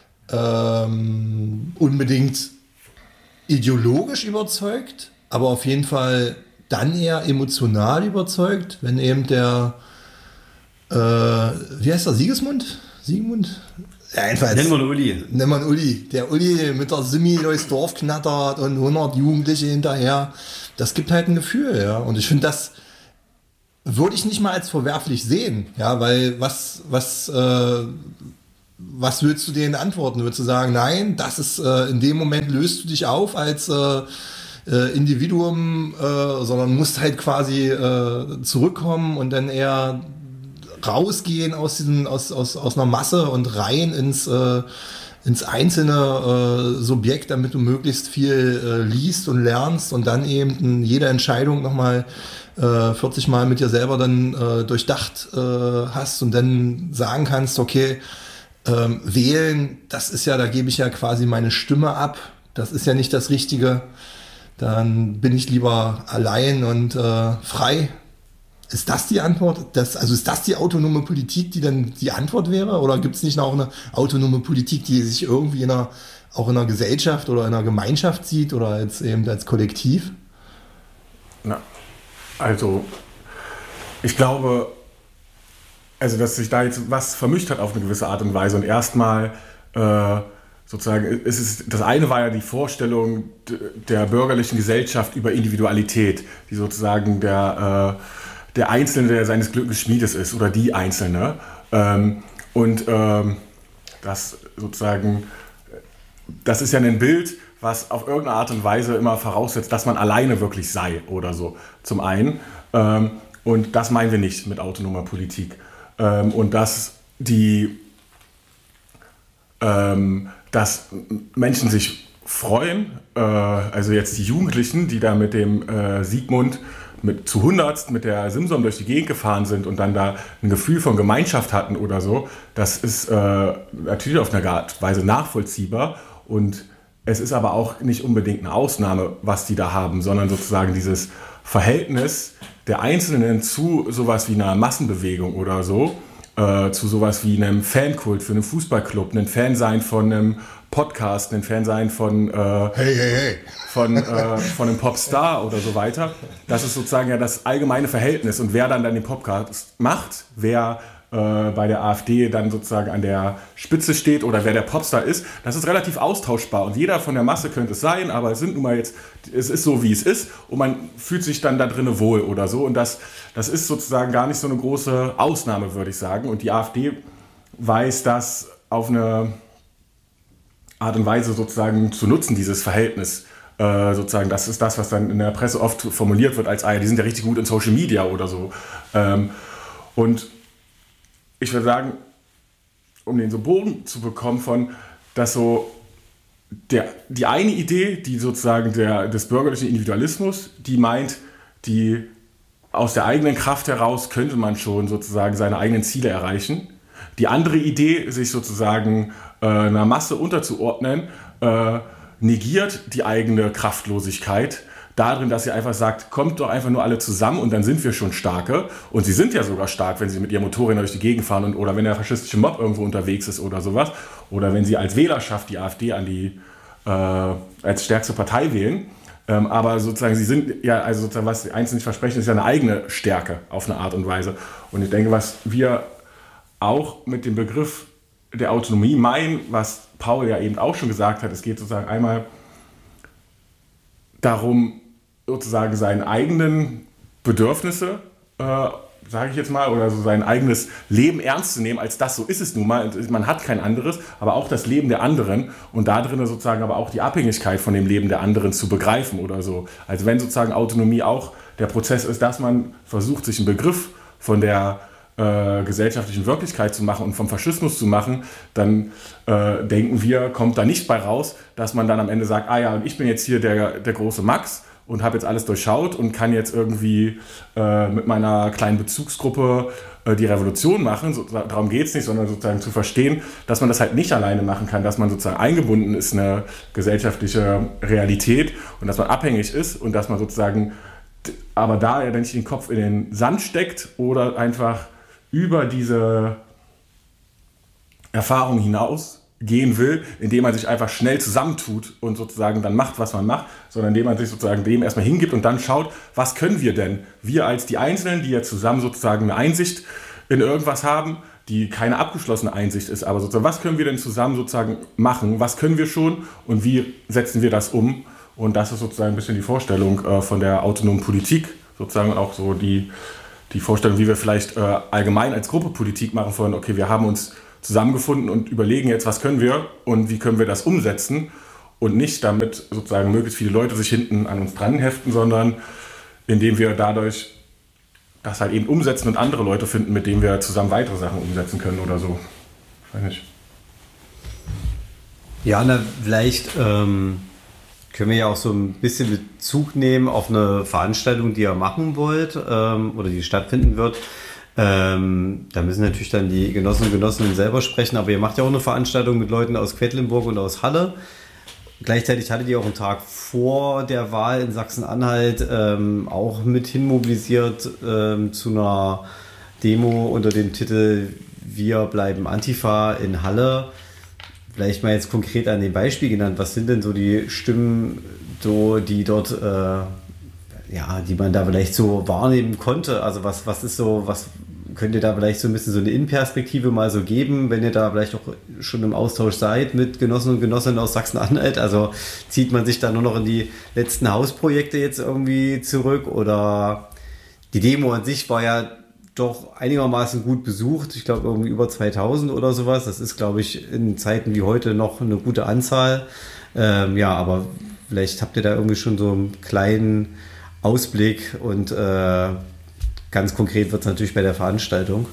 ähm, unbedingt ideologisch überzeugt, aber auf jeden Fall dann eher emotional überzeugt, wenn eben der äh, wie heißt der, Siegesmund? Siegemund? Ja, jedenfalls. Nennen wir einen Uli. Nennen wir einen Uli. Der Uli mit der Simi durchs Dorf knattert und hundert Jugendliche hinterher. Das gibt halt ein Gefühl, ja. Und ich finde das, würde ich nicht mal als verwerflich sehen, ja, weil was, was, äh, was willst du denen antworten? Würdest du sagen, nein, das ist, äh, in dem Moment löst du dich auf als äh, äh, Individuum, äh, sondern musst halt quasi äh, zurückkommen und dann eher rausgehen aus diesen, aus, aus, aus einer Masse und rein ins, äh, ins einzelne äh, Subjekt, damit du möglichst viel äh, liest und lernst und dann eben jede Entscheidung nochmal äh, vierzig Mal mit dir selber dann äh, durchdacht äh, hast und dann sagen kannst, okay, ähm, wählen, das ist ja, da gebe ich ja quasi meine Stimme ab, das ist ja nicht das Richtige, dann bin ich lieber allein und äh, frei. Ist das die Antwort? Das, also ist das die autonome Politik, die dann die Antwort wäre? Oder gibt es nicht noch eine autonome Politik, die sich irgendwie in einer, auch in einer Gesellschaft oder in einer Gemeinschaft sieht oder als, eben als Kollektiv? Na, also ich glaube, also dass sich da jetzt was vermischt hat auf eine gewisse Art und Weise und erstmal äh, sozusagen, es ist, das eine war ja die Vorstellung der bürgerlichen Gesellschaft über Individualität, die sozusagen der äh, der Einzelne, der seines Glückes Schmiedes ist oder die Einzelne. Ähm, und ähm, das sozusagen, das ist ja ein Bild, was auf irgendeine Art und Weise immer voraussetzt, dass man alleine wirklich sei oder so, zum einen. Ähm, und das meinen wir nicht mit autonomer Politik. Ähm, und dass die, ähm, dass Menschen sich freuen, äh, also jetzt die Jugendlichen, die da mit dem äh, Sigmund mit zu Hundertst mit der Simson durch die Gegend gefahren sind und dann da ein Gefühl von Gemeinschaft hatten oder so, das ist äh, natürlich auf eine Art Weise nachvollziehbar und es ist aber auch nicht unbedingt eine Ausnahme, was die da haben, sondern sozusagen dieses Verhältnis der Einzelnen zu sowas wie einer Massenbewegung oder so, äh, zu sowas wie einem Fankult für einen Fußballclub, ein Fansein von einem Podcast, ein Fansein von, äh, hey, hey, hey. von, äh, von einem Popstar oder so weiter. Das ist sozusagen ja das allgemeine Verhältnis. Und wer dann, dann den Podcast macht, wer äh, bei der AfD dann sozusagen an der Spitze steht oder wer der Popstar ist, das ist relativ austauschbar. Und jeder von der Masse könnte es sein, aber es sind nun mal jetzt, es ist so, wie es ist. Und man fühlt sich dann da drinnen wohl oder so. Und das, das ist sozusagen gar nicht so eine große Ausnahme, würde ich sagen. Und die AfD weiß das auf eine Art und Weise sozusagen zu nutzen, dieses Verhältnis. Äh, sozusagen, das ist das, was dann in der Presse oft formuliert wird als, ah ja, die sind ja richtig gut in Social Media oder so. Ähm, und ich würde sagen, um den so Bogen zu bekommen von, dass so der, die eine Idee, die sozusagen der, des bürgerlichen Individualismus, die meint, die aus der eigenen Kraft heraus könnte man schon sozusagen seine eigenen Ziele erreichen. Die andere Idee, sich sozusagen äh, einer Masse unterzuordnen, äh, negiert die eigene Kraftlosigkeit darin, dass sie einfach sagt, kommt doch einfach nur alle zusammen und dann sind wir schon starke. Und sie sind ja sogar stark, wenn sie mit ihrem Motorrad durch die Gegend fahren und, oder wenn der faschistische Mob irgendwo unterwegs ist oder sowas. Oder wenn sie als Wählerschaft die AfD an die, äh, als stärkste Partei wählen. Ähm, aber sozusagen, sie sind ja, also sozusagen, was die Einzelnen nicht versprechen, ist ja eine eigene Stärke auf eine Art und Weise. Und ich denke, was wir auch mit dem Begriff der Autonomie meinen, was Paul ja eben auch schon gesagt hat, es geht sozusagen einmal darum, sozusagen seine eigenen Bedürfnisse, äh, sage ich jetzt mal, oder so sein eigenes Leben ernst zu nehmen, als das, so ist es nun mal, man hat kein anderes, aber auch das Leben der anderen und da drin sozusagen aber auch die Abhängigkeit von dem Leben der anderen zu begreifen oder so. Also wenn sozusagen Autonomie auch der Prozess ist, dass man versucht, sich einen Begriff von der äh, gesellschaftlichen Wirklichkeit zu machen und vom Faschismus zu machen, dann äh, denken wir, kommt da nicht bei raus, dass man dann am Ende sagt, ah ja, und ich bin jetzt hier der, der große Max und habe jetzt alles durchschaut und kann jetzt irgendwie äh, mit meiner kleinen Bezugsgruppe äh, die Revolution machen. So, darum geht es nicht, sondern sozusagen zu verstehen, dass man das halt nicht alleine machen kann, dass man sozusagen eingebunden ist in eine gesellschaftliche Realität und dass man abhängig ist und dass man sozusagen aber da ja dann nicht den Kopf in den Sand steckt oder einfach über diese Erfahrung hinaus gehen will, indem man sich einfach schnell zusammentut und sozusagen dann macht, was man macht, sondern indem man sich sozusagen dem erstmal hingibt und dann schaut, was können wir denn? Wir als die Einzelnen, die ja zusammen sozusagen eine Einsicht in irgendwas haben, die keine abgeschlossene Einsicht ist, aber sozusagen, was können wir denn zusammen sozusagen machen? Was können wir schon und wie setzen wir das um? Und das ist sozusagen ein bisschen die Vorstellung äh, von der autonomen Politik, sozusagen auch so die die Vorstellung, wie wir vielleicht äh, allgemein als Gruppe Politik machen wollen. Okay, wir haben uns zusammengefunden und überlegen jetzt, was können wir und wie können wir das umsetzen und nicht damit sozusagen möglichst viele Leute sich hinten an uns dran heften, sondern indem wir dadurch das halt eben umsetzen und andere Leute finden, mit denen wir zusammen weitere Sachen umsetzen können oder so. Ich weiß nicht. Ja, na, vielleicht ähm, können wir ja auch so ein bisschen Bezug nehmen auf eine Veranstaltung, die ihr machen wollt ähm, oder die stattfinden wird. Ähm, da müssen natürlich dann die Genossen und Genossinnen selber sprechen, aber ihr macht ja auch eine Veranstaltung mit Leuten aus Quedlinburg und aus Halle. Gleichzeitig hattet ihr auch einen Tag vor der Wahl in Sachsen-Anhalt ähm, auch mit hinmobilisiert ähm, zu einer Demo unter dem Titel Wir bleiben Antifa in Halle. Vielleicht mal jetzt konkret an dem Beispiel genannt. Was sind denn so die Stimmen, so, die dort, äh, ja, die man da vielleicht so wahrnehmen konnte? Also was, was ist so, was könnt ihr da vielleicht so ein bisschen so eine Innenperspektive mal so geben, wenn ihr da vielleicht auch schon im Austausch seid mit Genossen und Genossinnen aus Sachsen-Anhalt? Also zieht man sich da nur noch in die letzten Hausprojekte jetzt irgendwie zurück oder die Demo an sich war ja doch einigermaßen gut besucht. Ich glaube irgendwie über zweitausend oder sowas. Das ist, glaube ich, in Zeiten wie heute noch eine gute Anzahl. Ähm, ja, aber vielleicht habt ihr da irgendwie schon so einen kleinen Ausblick und äh, ganz konkret wird es natürlich bei der Veranstaltung.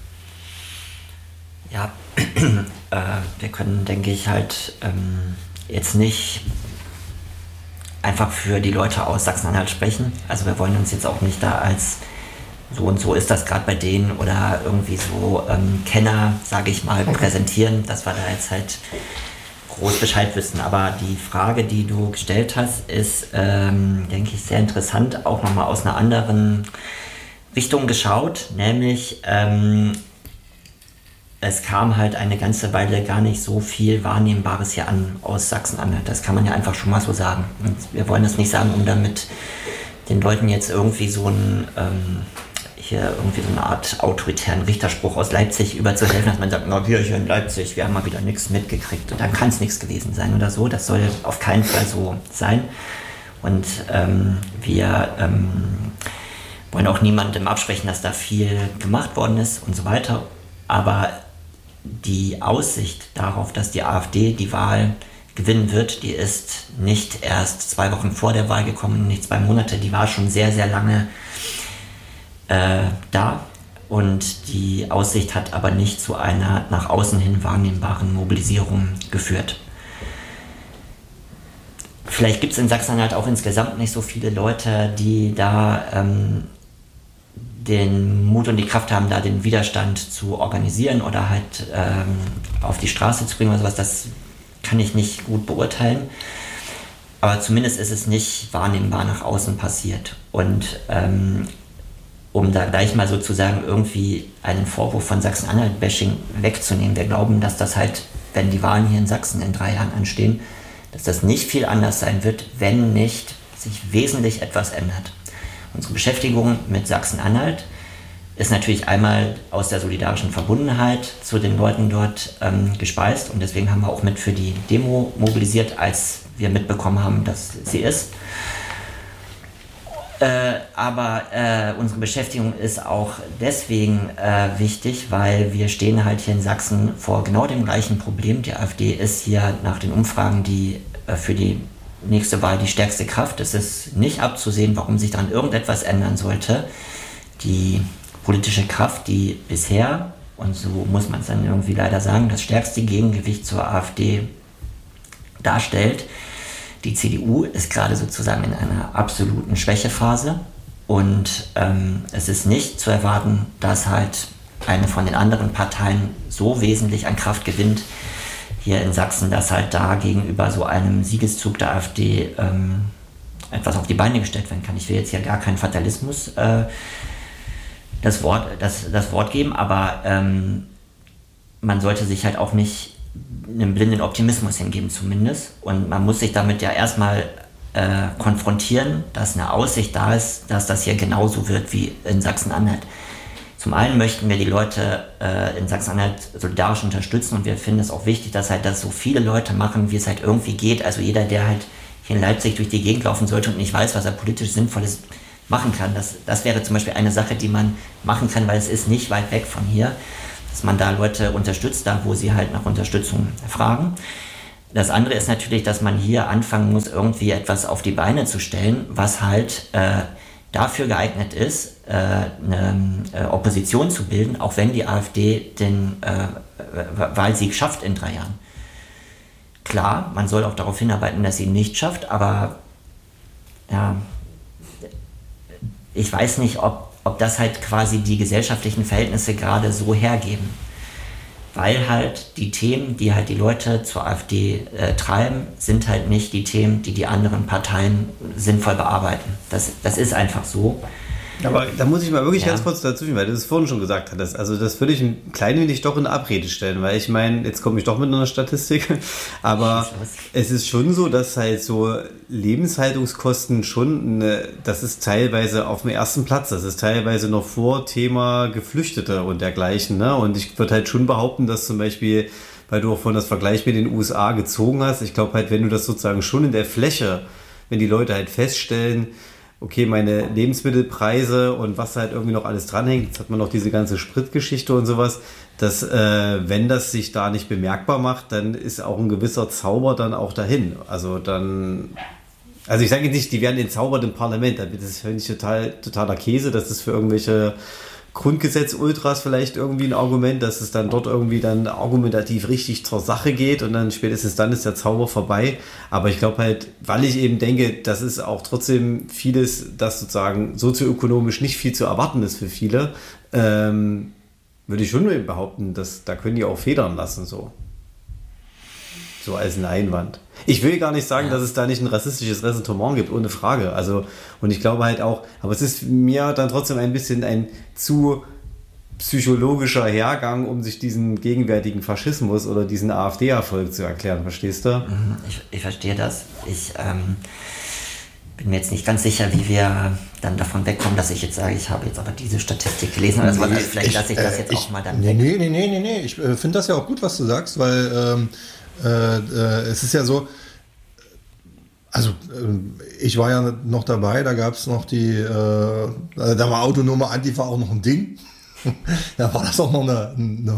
Ja, äh, wir können, denke ich, halt ähm, jetzt nicht einfach für die Leute aus Sachsen-Anhalt sprechen. Also wir wollen uns jetzt auch nicht da als so und so ist das gerade bei denen oder irgendwie so ähm, Kenner, sage ich mal, präsentieren, dass wir da jetzt halt groß Bescheid wissen. Aber die Frage, die du gestellt hast, ist, ähm, denke ich, sehr interessant, auch nochmal aus einer anderen Richtung geschaut, nämlich ähm, es kam halt eine ganze Weile gar nicht so viel Wahrnehmbares hier an aus Sachsen-Anhalt. Das kann man ja einfach schon mal so sagen. Und wir wollen das nicht sagen, um damit den Leuten jetzt irgendwie so ein ähm, hier irgendwie so eine Art autoritären Richterspruch aus Leipzig überzuhelfen, dass man sagt, na, wir hier in Leipzig, wir haben mal wieder nichts mitgekriegt und dann kann es nichts gewesen sein oder so. Das soll auf keinen Fall so sein. Und ähm, wir ähm, wollen auch niemandem absprechen, dass da viel gemacht worden ist und so weiter. Aber die Aussicht darauf, dass die AfD die Wahl gewinnen wird, die ist nicht erst zwei Wochen vor der Wahl gekommen, nicht zwei Monate, die war schon sehr, sehr lange äh, da. Und die Aussicht hat aber nicht zu einer nach außen hin wahrnehmbaren Mobilisierung geführt. Vielleicht gibt es in Sachsen-Anhalt auch insgesamt nicht so viele Leute, die da ähm, den Mut und die Kraft haben, da den Widerstand zu organisieren oder halt ähm, auf die Straße zu bringen oder sowas. Das kann ich nicht gut beurteilen. Aber zumindest ist es nicht wahrnehmbar nach außen passiert. Und ähm, um da gleich mal sozusagen irgendwie einen Vorwurf von Sachsen-Anhalt-Bashing wegzunehmen, wir glauben, dass das halt, wenn die Wahlen hier in Sachsen in drei Jahren anstehen, dass das nicht viel anders sein wird, wenn nicht sich wesentlich etwas ändert. Unsere Beschäftigung mit Sachsen-Anhalt ist natürlich einmal aus der solidarischen Verbundenheit zu den Leuten dort ähm, gespeist und deswegen haben wir auch mit für die Demo mobilisiert, als wir mitbekommen haben, dass sie ist. Äh, aber äh, unsere Beschäftigung ist auch deswegen äh, wichtig, weil wir stehen halt hier in Sachsen vor genau dem gleichen Problem. Die AfD ist hier nach den Umfragen die äh, für die nächste Wahl die stärkste Kraft. Es ist nicht abzusehen, warum sich daran irgendetwas ändern sollte. Die politische Kraft, die bisher, und so muss man es dann irgendwie leider sagen, das stärkste Gegengewicht zur AfD darstellt. Die C D U ist gerade sozusagen in einer absoluten Schwächephase und ähm, es ist nicht zu erwarten, dass halt eine von den anderen Parteien so wesentlich an Kraft gewinnt hier in Sachsen, dass halt da gegenüber so einem Siegeszug der AfD ähm, etwas auf die Beine gestellt werden kann. Ich will jetzt hier gar keinen Fatalismus äh, das, Wort, das, das Wort geben, aber ähm, man sollte sich halt auch nicht einem blinden Optimismus hingeben zumindest. Und man muss sich damit ja erstmal äh, konfrontieren, dass eine Aussicht da ist, dass das hier genauso wird wie in Sachsen-Anhalt. Zum einen möchten wir die Leute äh, in Sachsen-Anhalt solidarisch unterstützen und wir finden es auch wichtig, dass halt das so viele Leute machen, wie es halt irgendwie geht. Also jeder, der halt hier in Leipzig durch die Gegend laufen sollte und nicht weiß, was er politisch Sinnvolles machen kann. Das, das wäre zum Beispiel eine Sache, die man machen kann, weil es ist nicht weit weg von hier, dass man da Leute unterstützt, da wo sie halt nach Unterstützung fragen. Das andere ist natürlich, dass man hier anfangen muss, irgendwie etwas auf die Beine zu stellen, was halt äh, dafür geeignet ist, äh, eine äh, Opposition zu bilden, auch wenn die AfD den äh, Wahlsieg schafft in drei Jahren. Klar, man soll auch darauf hinarbeiten, dass sie ihn nicht schafft, aber ja, ich weiß nicht, ob, ob das halt quasi die gesellschaftlichen Verhältnisse gerade so hergeben. Weil halt die Themen, die halt die Leute zur AfD äh, treiben, sind halt nicht die Themen, die die anderen Parteien sinnvoll bearbeiten. Das, das ist einfach so. Aber da muss ich mal wirklich ja. ganz kurz dazwischen, weil du es vorhin schon gesagt hattest. Also das würde ich ein klein wenig doch in Abrede stellen, weil ich meine, jetzt komme ich doch mit einer Statistik, aber es ist schon so, dass halt so Lebenshaltungskosten schon, eine, das ist teilweise auf dem ersten Platz, das ist teilweise noch vor Thema Geflüchtete und dergleichen. Ne? Und ich würde halt schon behaupten, dass zum Beispiel, weil du auch vorhin das Vergleich mit den U S A gezogen hast, ich glaube halt, wenn du das sozusagen schon in der Fläche, wenn die Leute halt feststellen, okay, meine Lebensmittelpreise und was halt irgendwie noch alles dranhängt, jetzt hat man noch diese ganze Spritgeschichte und sowas, dass äh, wenn das sich da nicht bemerkbar macht, dann ist auch ein gewisser Zauber dann auch dahin. Also dann, also ich sage nicht, die werden entzaubert im Parlament, das finde ich total, totaler Käse, das ist für irgendwelche Grundgesetz-Ultras vielleicht irgendwie ein Argument, dass es dann dort irgendwie dann argumentativ richtig zur Sache geht und dann spätestens dann ist der Zauber vorbei. Aber ich glaube halt, weil ich eben denke, das ist auch trotzdem vieles, das sozusagen sozioökonomisch nicht viel zu erwarten ist für viele, ähm, würde ich schon behaupten, dass da können die auch federn lassen, so. So als eine Einwand. Ich will gar nicht sagen, ja. dass es da nicht ein rassistisches Ressentiment gibt, ohne Frage. Also, und ich glaube halt auch, aber es ist mir dann trotzdem ein bisschen ein zu psychologischer Hergang, um sich diesen gegenwärtigen Faschismus oder diesen AfD-Erfolg zu erklären, verstehst du? Ich, ich verstehe das. Ich ähm, bin mir jetzt nicht ganz sicher, wie wir dann davon wegkommen, dass ich jetzt sage, ich habe jetzt aber diese Statistik gelesen oder so. Also vielleicht lasse ich das jetzt äh, ich, auch mal dann nee, weg. Nee, nee, nee, nee, nee. Ich äh, finde das ja auch gut, was du sagst, weil ähm, Äh, äh, es ist ja so, also äh, ich war ja noch dabei, da gab es noch die, äh, da war autonome Antifa auch noch ein Ding. Da war das auch noch eine,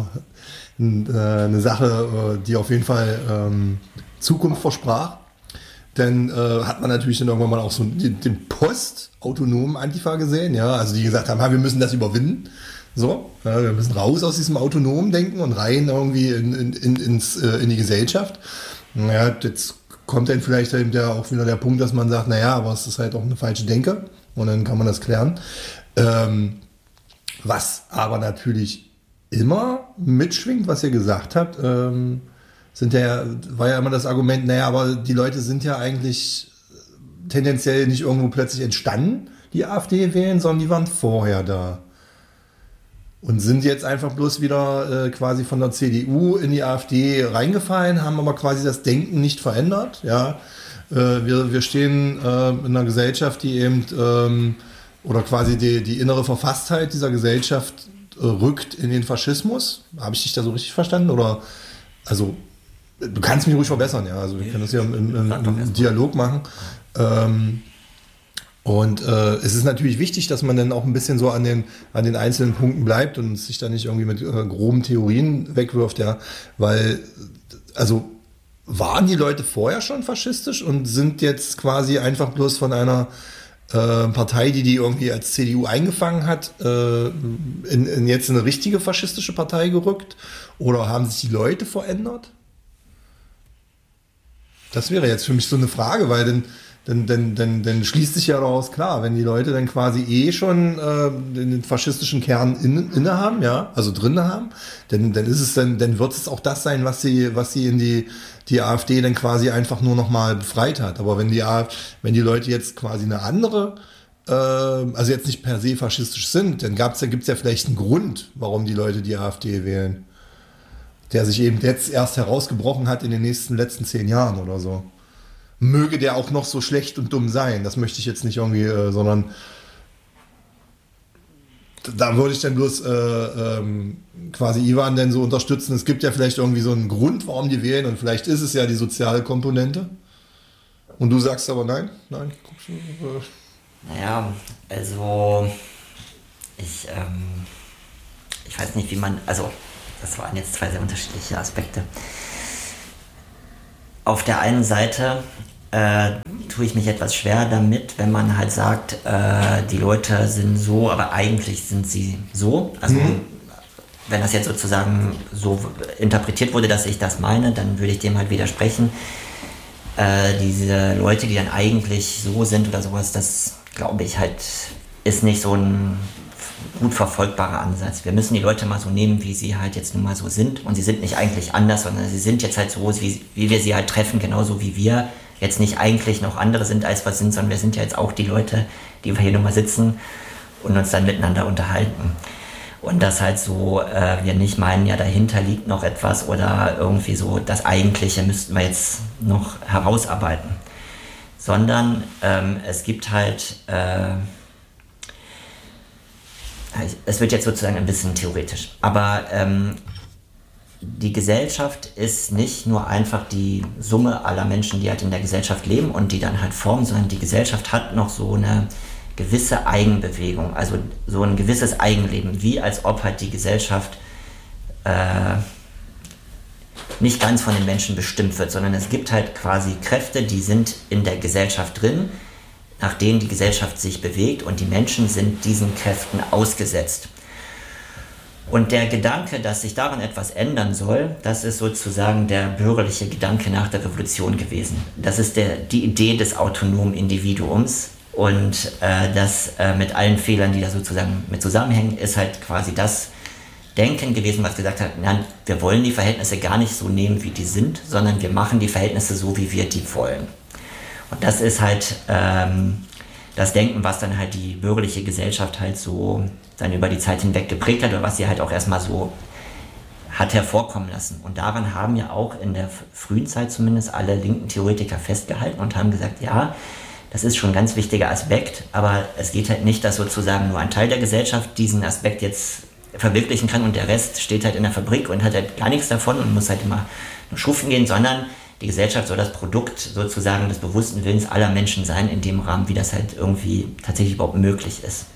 eine, eine Sache, die auf jeden Fall ähm, Zukunft versprach. Denn äh, hat man natürlich dann irgendwann mal auch so den, den Post-autonomen Antifa gesehen, ja, also die gesagt haben, wir müssen das überwinden. So, ja, wir müssen raus aus diesem autonomen Denken und rein irgendwie in, in, in, ins, äh, in die Gesellschaft. Naja, jetzt kommt dann vielleicht eben der, auch wieder der Punkt, dass man sagt, naja, aber es ist halt auch eine falsche Denke und dann kann man das klären. Ähm, was aber natürlich immer mitschwingt, was ihr gesagt habt, ähm, sind ja, war ja immer das Argument, naja, aber die Leute sind ja eigentlich tendenziell nicht irgendwo plötzlich entstanden, die AfD wählen, sondern die waren vorher da. Und sind jetzt einfach bloß wieder äh, quasi von der C D U in die AfD reingefallen, haben aber quasi das Denken nicht verändert. Ja, äh, wir, wir stehen äh, in einer Gesellschaft, die eben, ähm, oder quasi die, die innere Verfasstheit dieser Gesellschaft äh, rückt in den Faschismus. Habe ich dich da so richtig verstanden? Oder, also, du kannst mich ruhig verbessern, ja. Also, wir können das ja im, im, im, im Dialog machen. Ähm, Und äh, es ist natürlich wichtig, dass man dann auch ein bisschen so an den, an den einzelnen Punkten bleibt und sich da nicht irgendwie mit äh, groben Theorien wegwirft, ja. Weil, also, waren die Leute vorher schon faschistisch und sind jetzt quasi einfach bloß von einer äh, Partei, die die irgendwie als C D U eingefangen hat, äh, in, in jetzt eine richtige faschistische Partei gerückt? Oder haben sich die Leute verändert? Das wäre jetzt für mich so eine Frage, weil dann Dann, dann, dann, dann schließt sich ja daraus klar, wenn die Leute dann quasi eh schon äh, den faschistischen Kern in, inne haben, ja, also drin haben, dann, dann ist es dann, dann wird es auch das sein, was sie, was sie in die, die AfD dann quasi einfach nur nochmal befreit hat. Aber wenn die, wenn die Leute jetzt quasi eine andere, äh, also jetzt nicht per se faschistisch sind, dann gab's, dann gibt's ja vielleicht einen Grund, warum die Leute die AfD wählen, der sich eben jetzt erst herausgebrochen hat in den nächsten letzten zehn Jahren oder so. Möge der auch noch so schlecht und dumm sein. Das möchte ich jetzt nicht irgendwie, äh, sondern da würde ich dann bloß äh, ähm, quasi Ivan denn so unterstützen. Es gibt ja vielleicht irgendwie so einen Grund, warum die wählen und vielleicht ist es ja die soziale Komponente. Und du sagst aber nein, nein. Guckst du, äh Naja, also ich, ähm, ich weiß nicht, wie man, also das waren jetzt zwei sehr unterschiedliche Aspekte. Auf der einen Seite äh, tue ich mich etwas schwer damit, wenn man halt sagt, äh, die Leute sind so, aber eigentlich sind sie so. Also mhm. wenn das jetzt sozusagen so interpretiert wurde, dass ich das meine, dann würde ich dem halt widersprechen. Äh, diese Leute, die dann eigentlich so sind oder sowas, das glaube ich halt, ist nicht so ein gut verfolgbarer Ansatz. Wir müssen die Leute mal so nehmen, wie sie halt jetzt nun mal so sind. Und sie sind nicht eigentlich anders, sondern sie sind jetzt halt so, wie, wie wir sie halt treffen, genauso wie wir jetzt nicht eigentlich noch andere sind, als wir sind, sondern wir sind ja jetzt auch die Leute, die wir hier nun mal sitzen und uns dann miteinander unterhalten. Und das halt so, äh, wir nicht meinen, ja dahinter liegt noch etwas oder irgendwie so, das Eigentliche müssten wir jetzt noch herausarbeiten. Sondern ähm, es gibt halt... Äh, Es wird jetzt sozusagen ein bisschen theoretisch, aber ähm, die Gesellschaft ist nicht nur einfach die Summe aller Menschen, die halt in der Gesellschaft leben und die dann halt formen, sondern die Gesellschaft hat noch so eine gewisse Eigenbewegung, also so ein gewisses Eigenleben, wie als ob halt die Gesellschaft äh, nicht ganz von den Menschen bestimmt wird, sondern es gibt halt quasi Kräfte, die sind in der Gesellschaft drin, nach denen die Gesellschaft sich bewegt und die Menschen sind diesen Kräften ausgesetzt. Und der Gedanke, dass sich daran etwas ändern soll, das ist sozusagen der bürgerliche Gedanke nach der Revolution gewesen. Das ist der, die Idee des autonomen Individuums und äh, das äh, mit allen Fehlern, die da sozusagen mit zusammenhängen, ist halt quasi das Denken gewesen, was gesagt hat, nein, wir wollen die Verhältnisse gar nicht so nehmen, wie die sind, sondern wir machen die Verhältnisse so, wie wir die wollen. Und das ist halt ähm, das Denken, was dann halt die bürgerliche Gesellschaft halt so dann über die Zeit hinweg geprägt hat oder was sie halt auch erstmal so hat hervorkommen lassen. Und daran haben ja auch in der frühen Zeit zumindest alle linken Theoretiker festgehalten und haben gesagt, ja, das ist schon ein ganz wichtiger Aspekt, aber es geht halt nicht, dass sozusagen nur ein Teil der Gesellschaft diesen Aspekt jetzt verwirklichen kann und der Rest steht halt in der Fabrik und hat halt gar nichts davon und muss halt immer nur schuften gehen, sondern die Gesellschaft soll das Produkt sozusagen des bewussten Willens aller Menschen sein, in dem Rahmen, wie das halt irgendwie tatsächlich überhaupt möglich ist.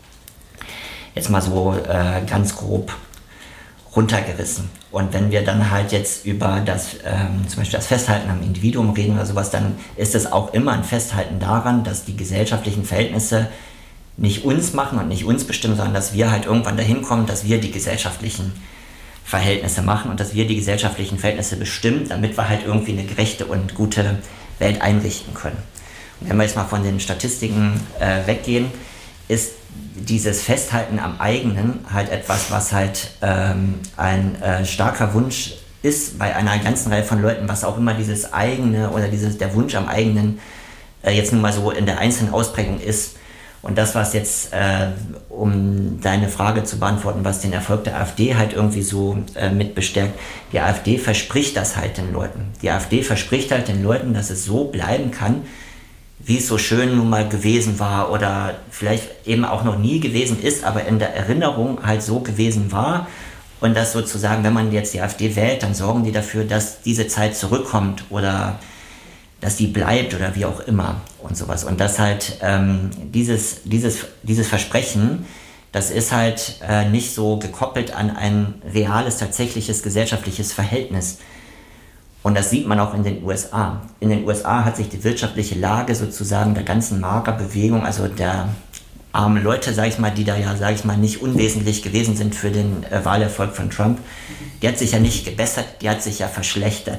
Jetzt mal so äh, ganz grob runtergerissen. Und wenn wir dann halt jetzt über das, ähm, zum Beispiel das Festhalten am Individuum reden oder sowas, dann ist es auch immer ein Festhalten daran, dass die gesellschaftlichen Verhältnisse nicht uns machen und nicht uns bestimmen, sondern dass wir halt irgendwann dahin kommen, dass wir die gesellschaftlichen Verhältnisse machen und dass wir die gesellschaftlichen Verhältnisse bestimmen, damit wir halt irgendwie eine gerechte und gute Welt einrichten können. Und wenn wir jetzt mal von den Statistiken äh, weggehen, ist dieses Festhalten am eigenen halt etwas, was halt ähm, ein äh, starker Wunsch ist bei einer ganzen Reihe von Leuten, was auch immer dieses eigene oder dieses, der Wunsch am eigenen äh, jetzt nun mal so in der einzelnen Ausprägung ist. Und das, was jetzt, äh, um deine Frage zu beantworten, was den Erfolg der AfD halt irgendwie so äh, mit bestärkt, die AfD verspricht das halt den Leuten. Die AfD verspricht halt den Leuten, dass es so bleiben kann, wie es so schön nun mal gewesen war oder vielleicht eben auch noch nie gewesen ist, aber in der Erinnerung halt so gewesen war. Und dass sozusagen, wenn man jetzt die AfD wählt, dann sorgen die dafür, dass diese Zeit zurückkommt oder dass die bleibt oder wie auch immer und sowas. Und das halt, ähm, dieses, dieses, dieses Versprechen, das ist halt äh, nicht so gekoppelt an ein reales, tatsächliches gesellschaftliches Verhältnis. Und das sieht man auch in den U S A. In den U S A hat sich die wirtschaftliche Lage sozusagen der ganzen Magerbewegung, also der armen Leute, sag ich mal, die da ja, sag ich mal, nicht unwesentlich gewesen sind für den äh, Wahlerfolg von Trump, die hat sich ja nicht gebessert, die hat sich ja verschlechtert.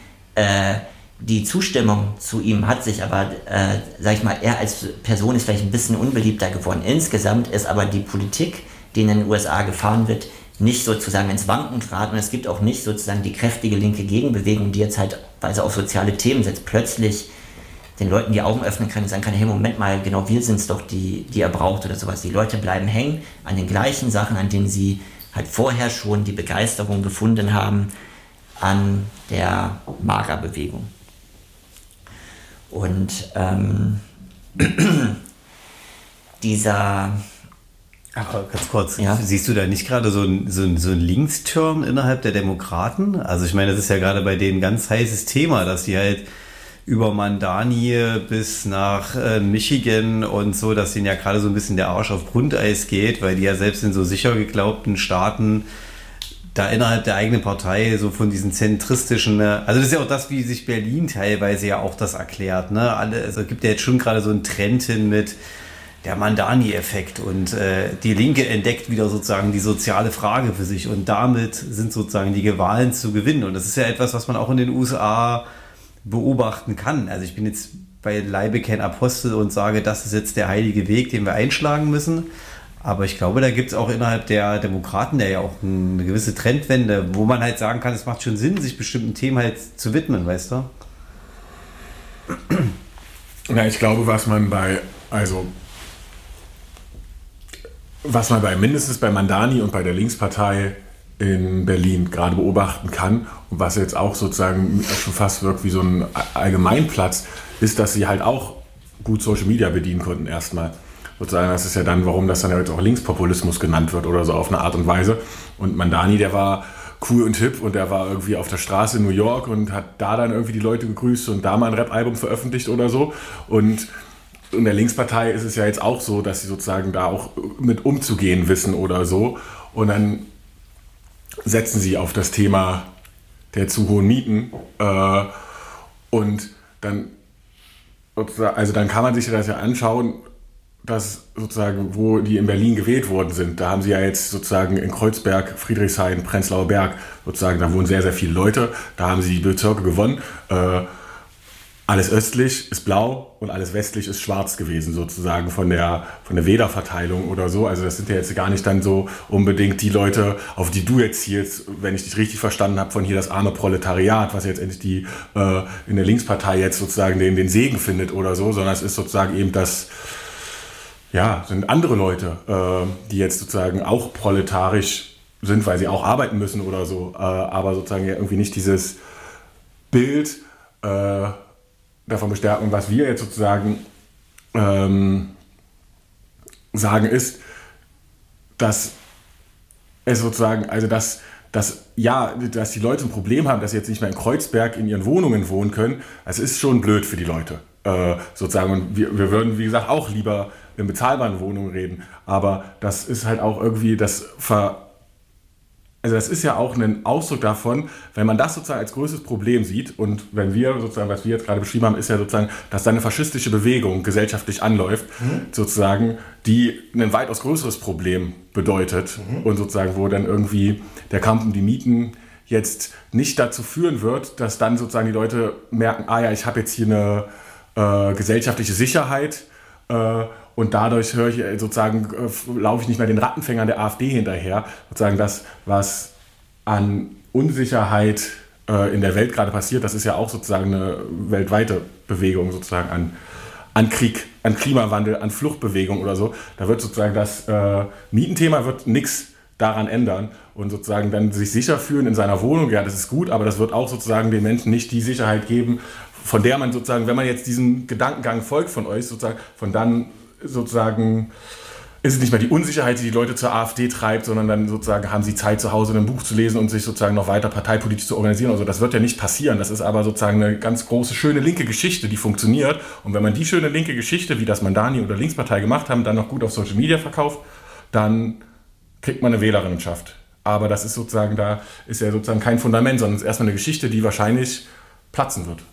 Äh, Die Zustimmung zu ihm hat sich aber, äh, sag ich mal, er als Person ist vielleicht ein bisschen unbeliebter geworden. Insgesamt ist aber die Politik, die in den U S A gefahren wird, nicht sozusagen ins Wanken geraten. Und es gibt auch nicht sozusagen die kräftige linke Gegenbewegung, die jetzt halt, weil sie auf soziale Themen setzt, plötzlich den Leuten die Augen öffnen kann und sagen kann, hey, Moment mal, genau wir sind es doch, die, die er braucht oder sowas. Die Leute bleiben hängen an den gleichen Sachen, an denen sie halt vorher schon die Begeisterung gefunden haben an der Magerbewegung. Und ähm, dieser... Ach, ganz kurz, ja. Siehst du da nicht gerade so ein, so ein, so ein Linksturn innerhalb der Demokraten? Also ich meine, das ist ja gerade bei denen ein ganz heißes Thema, dass die halt über Mandani bis nach äh, Michigan und so, dass ihnen ja gerade so ein bisschen der Arsch auf Grundeis geht, weil die ja selbst in so sicher geglaubten Staaten da innerhalb der eigenen Partei so von diesen zentristischen, also das ist ja auch das, wie sich Berlin teilweise ja auch das erklärt, ne? Alle, also es gibt ja jetzt schon gerade so einen Trend hin mit der Mandani-Effekt und äh, die Linke entdeckt wieder sozusagen die soziale Frage für sich und damit sind sozusagen die Wahlen zu gewinnen und das ist ja etwas, was man auch in den U S A beobachten kann. Also ich bin jetzt beileibe kein Apostel und sage, das ist jetzt der heilige Weg, den wir einschlagen müssen. Aber ich glaube, da gibt es auch innerhalb der Demokraten ja auch eine gewisse Trendwende, wo man halt sagen kann, es macht schon Sinn, sich bestimmten Themen halt zu widmen, weißt du? Ja, ich glaube, was man bei, also was man bei mindestens bei Mandani und bei der Linkspartei in Berlin gerade beobachten kann und was jetzt auch sozusagen schon fast wirkt wie so ein Allgemeinplatz, ist, dass sie halt auch gut Social Media bedienen konnten erstmal. Sozusagen, das ist ja dann, warum das dann ja jetzt auch Linkspopulismus genannt wird oder so auf eine Art und Weise. Und Mandani, der war cool und hip und der war irgendwie auf der Straße in New York und hat da dann irgendwie die Leute gegrüßt und da mal ein Rap-Album veröffentlicht oder so. Und in der Linkspartei ist es ja jetzt auch so, dass sie sozusagen da auch mit umzugehen wissen oder so. Und dann setzen sie auf das Thema der zu hohen Mieten äh, und dann, also dann kann man sich das ja anschauen, dass sozusagen, wo die in Berlin gewählt worden sind, da haben sie ja jetzt sozusagen in Kreuzberg, Friedrichshain, Prenzlauer Berg, sozusagen, da wohnen sehr, sehr viele Leute, da haben sie die Bezirke gewonnen. Äh, alles östlich ist blau und alles westlich ist schwarz gewesen, sozusagen von der, von der Wählerverteilung oder so. Also das sind ja jetzt gar nicht dann so unbedingt die Leute, auf die du jetzt zielst, wenn ich dich richtig verstanden habe, von hier das arme Proletariat, was jetzt endlich die äh, in der Linkspartei jetzt sozusagen den, den Segen findet oder so, sondern es ist sozusagen eben das, ja, sind andere Leute, äh, die jetzt sozusagen auch proletarisch sind, weil sie auch arbeiten müssen oder so, äh, aber sozusagen ja irgendwie nicht dieses Bild äh, davon bestärken. Was wir jetzt sozusagen ähm, sagen ist, dass es sozusagen, also dass, dass, ja, dass die Leute ein Problem haben, dass sie jetzt nicht mehr in Kreuzberg in ihren Wohnungen wohnen können, das ist schon blöd für die Leute. Äh, sozusagen. Und wir, wir würden, wie gesagt, auch lieber in bezahlbaren Wohnungen reden. Aber das ist halt auch irgendwie das Ver... Also das ist ja auch ein Ausdruck davon, wenn man das sozusagen als größtes Problem sieht und wenn wir sozusagen, was wir jetzt gerade beschrieben haben, ist ja sozusagen, dass da eine faschistische Bewegung gesellschaftlich anläuft, mhm. sozusagen, die ein weitaus größeres Problem bedeutet mhm. und sozusagen, wo dann irgendwie der Kampf um die Mieten jetzt nicht dazu führen wird, dass dann sozusagen die Leute merken, ah ja, ich habe jetzt hier eine äh, gesellschaftliche Sicherheit äh, und dadurch höre ich sozusagen, äh, laufe ich nicht mehr den Rattenfängern der AfD hinterher. Sozusagen das, was an Unsicherheit äh, in der Welt gerade passiert, das ist ja auch sozusagen eine weltweite Bewegung sozusagen an, an Krieg, an Klimawandel, an Fluchtbewegung oder so. Da wird sozusagen das äh, Mietenthema wird nichts daran ändern und sozusagen dann sich sicher fühlen in seiner Wohnung, ja, das ist gut, aber das wird auch sozusagen den Menschen nicht die Sicherheit geben, von der man sozusagen, wenn man jetzt diesem Gedankengang folgt von euch, sozusagen, von dann sozusagen ist es nicht mehr die Unsicherheit, die die Leute zur AfD treibt, sondern dann sozusagen haben sie Zeit, zu Hause ein Buch zu lesen und sich sozusagen noch weiter parteipolitisch zu organisieren. Also das wird ja nicht passieren. Das ist aber sozusagen eine ganz große, schöne linke Geschichte, die funktioniert. Und wenn man die schöne linke Geschichte, wie das Mandani oder Linkspartei gemacht haben, dann noch gut auf Social Media verkauft, dann kriegt man eine Wählerinnenschaft. Aber das ist sozusagen, da ist ja sozusagen kein Fundament, sondern es ist erstmal eine Geschichte, die wahrscheinlich platzen wird.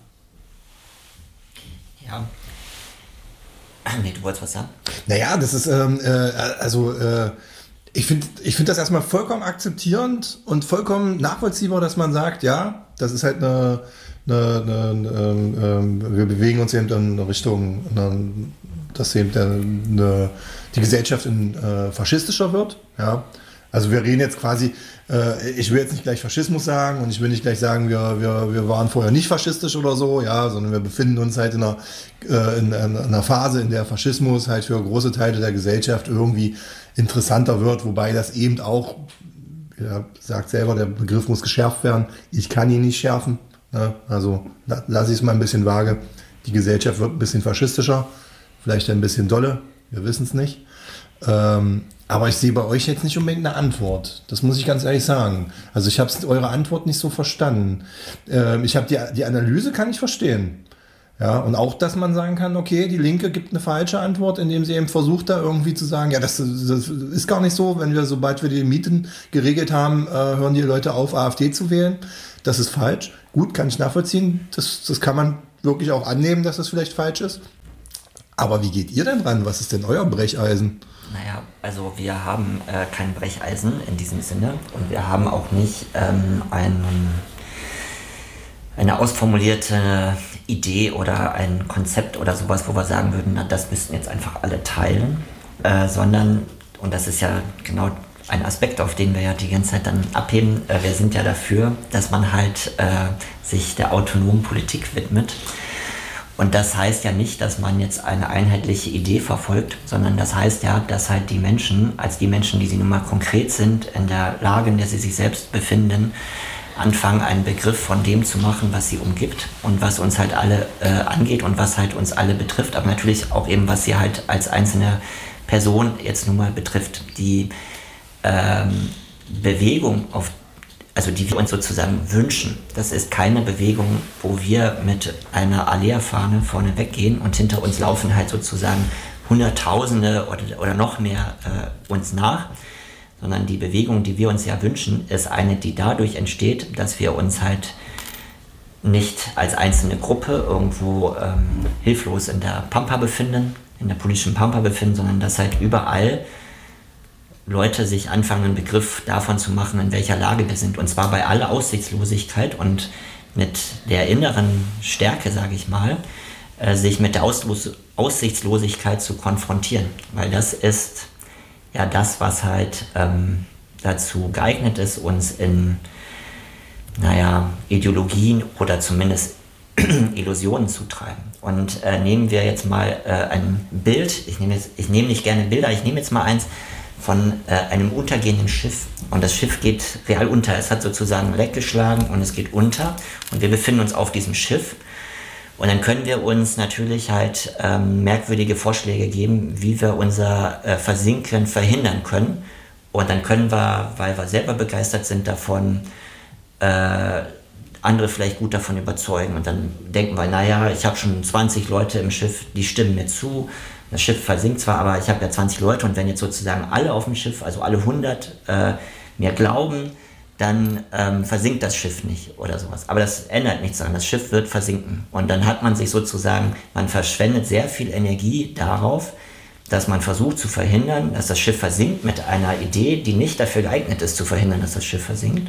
Ja. Nee, du wolltest was sagen? Naja, das ist, ähm, äh, also, äh, ich finde ich find das erstmal vollkommen akzeptierend und vollkommen nachvollziehbar, dass man sagt, ja, das ist halt eine, eine, eine, eine wir bewegen uns eben in Richtung, eine, dass eben eine, die Gesellschaft in, äh, faschistischer wird, ja. Also wir reden jetzt quasi, äh, ich will jetzt nicht gleich Faschismus sagen und ich will nicht gleich sagen, wir, wir, wir waren vorher nicht faschistisch oder so, ja, sondern wir befinden uns halt in einer, äh, in, in einer Phase, in der Faschismus halt für große Teile der Gesellschaft irgendwie interessanter wird, wobei das eben auch, ja, sagt selber, der Begriff muss geschärft werden. Ich kann ihn nicht schärfen, ne? Also la, lasse ich es mal ein bisschen vage. Die Gesellschaft wird ein bisschen faschistischer, vielleicht ein bisschen dolle, wir wissen es nicht. Ähm, aber ich sehe bei euch jetzt nicht unbedingt eine Antwort. Das muss ich ganz ehrlich sagen. Also ich habe eure Antwort nicht so verstanden. Ähm, ich habe die, die Analyse kann ich verstehen. Ja, und auch, dass man sagen kann, okay, die Linke gibt eine falsche Antwort, indem sie eben versucht, da irgendwie zu sagen, ja, das, das ist gar nicht so, wenn wir, sobald wir die Mieten geregelt haben, äh, hören die Leute auf, AfD zu wählen. Das ist falsch. Gut, kann ich nachvollziehen. Das, das kann man wirklich auch annehmen, dass das vielleicht falsch ist. Aber wie geht ihr denn ran? Was ist denn euer Brecheisen? Naja, also wir haben äh, kein Brecheisen in diesem Sinne und wir haben auch nicht ähm, einen, eine ausformulierte Idee oder ein Konzept oder sowas, wo wir sagen würden, na, das müssten jetzt einfach alle teilen, äh, sondern, und das ist ja genau ein Aspekt, auf den wir ja die ganze Zeit dann abheben, äh, wir sind ja dafür, dass man halt äh, sich der autonomen Politik widmet. Und das heißt ja nicht, dass man jetzt eine einheitliche Idee verfolgt, sondern das heißt ja, dass halt die Menschen, als die Menschen, die sie nun mal konkret sind, in der Lage, in der sie sich selbst befinden, anfangen, einen Begriff von dem zu machen, was sie umgibt und was uns halt alle äh, angeht und was halt uns alle betrifft, aber natürlich auch eben, was sie halt als einzelne Person jetzt nun mal betrifft. Die ähm, Bewegung, auf also die wir uns sozusagen wünschen. Das ist keine Bewegung, wo wir mit einer Alea-Fahne vorne weggehen und hinter uns laufen halt sozusagen Hunderttausende oder, oder noch mehr äh, uns nach, sondern die Bewegung, die wir uns ja wünschen, ist eine, die dadurch entsteht, dass wir uns halt nicht als einzelne Gruppe irgendwo ähm, hilflos in der Pampa befinden, in der politischen Pampa befinden, sondern dass halt überall Leute sich anfangen, einen Begriff davon zu machen, in welcher Lage wir sind. Und zwar bei aller Aussichtslosigkeit und mit der inneren Stärke, sage ich mal, äh, sich mit der Auslos- Aussichtslosigkeit zu konfrontieren. Weil das ist ja das, was halt ähm, dazu geeignet ist, uns in, naja, Ideologien oder zumindest Illusionen zu treiben. Und äh, nehmen wir jetzt mal äh, ein Bild, ich nehme jetzt, ich nehme nicht gerne Bilder, ich nehme jetzt mal eins, von äh, einem untergehenden Schiff. Und das Schiff geht real unter. Es hat sozusagen weggeschlagen und es geht unter. Und wir befinden uns auf diesem Schiff. Und dann können wir uns natürlich halt ähm, merkwürdige Vorschläge geben, wie wir unser äh, Versinken verhindern können. Und dann können wir, weil wir selber begeistert sind davon, äh, andere vielleicht gut davon überzeugen. Und dann denken wir, naja, ich habe schon zwanzig Leute im Schiff, die stimmen mir zu. Das Schiff versinkt zwar, aber ich habe ja zwanzig Leute und wenn jetzt sozusagen alle auf dem Schiff, also alle hundert, äh, mir glauben, dann ähm, versinkt das Schiff nicht oder sowas. Aber das ändert nichts daran, das Schiff wird versinken. Und dann hat man sich sozusagen, man verschwendet sehr viel Energie darauf, dass man versucht zu verhindern, dass das Schiff versinkt mit einer Idee, die nicht dafür geeignet ist, zu verhindern, dass das Schiff versinkt.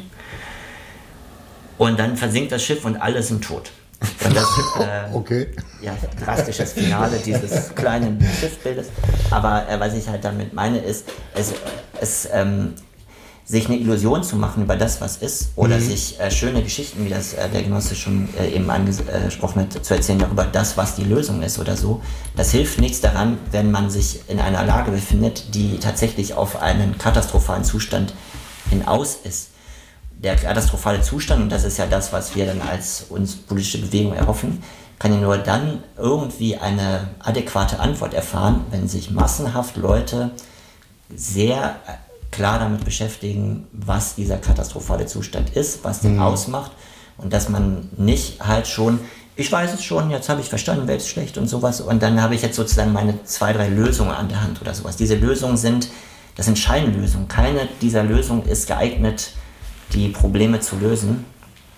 Und dann versinkt das Schiff und alle sind tot. Und das äh, okay. Ja, drastisches Finale dieses kleinen Schiffsbildes. Aber äh, was ich halt damit meine, ist, es, es, ähm, sich eine Illusion zu machen über das, was ist, oder mhm. sich äh, schöne Geschichten, wie das äh, der Genosse schon äh, eben angesprochen hat, zu erzählen darüber, das, was die Lösung ist oder so. Das hilft nichts daran, wenn man sich in einer Lage befindet, die tatsächlich auf einen katastrophalen Zustand hinaus ist. Der katastrophale Zustand, und das ist ja das, was wir dann als uns politische Bewegung erhoffen, kann ja nur dann irgendwie eine adäquate Antwort erfahren, wenn sich massenhaft Leute sehr klar damit beschäftigen, was dieser katastrophale Zustand ist, was den mhm. ausmacht, und dass man nicht halt schon, ich weiß es schon, jetzt habe ich verstanden, Welt ist schlecht und sowas, und dann habe ich jetzt sozusagen meine zwei, drei Lösungen an der Hand oder sowas. Diese Lösungen sind, das sind Scheinlösungen. Keine dieser Lösungen ist geeignet, die Probleme zu lösen.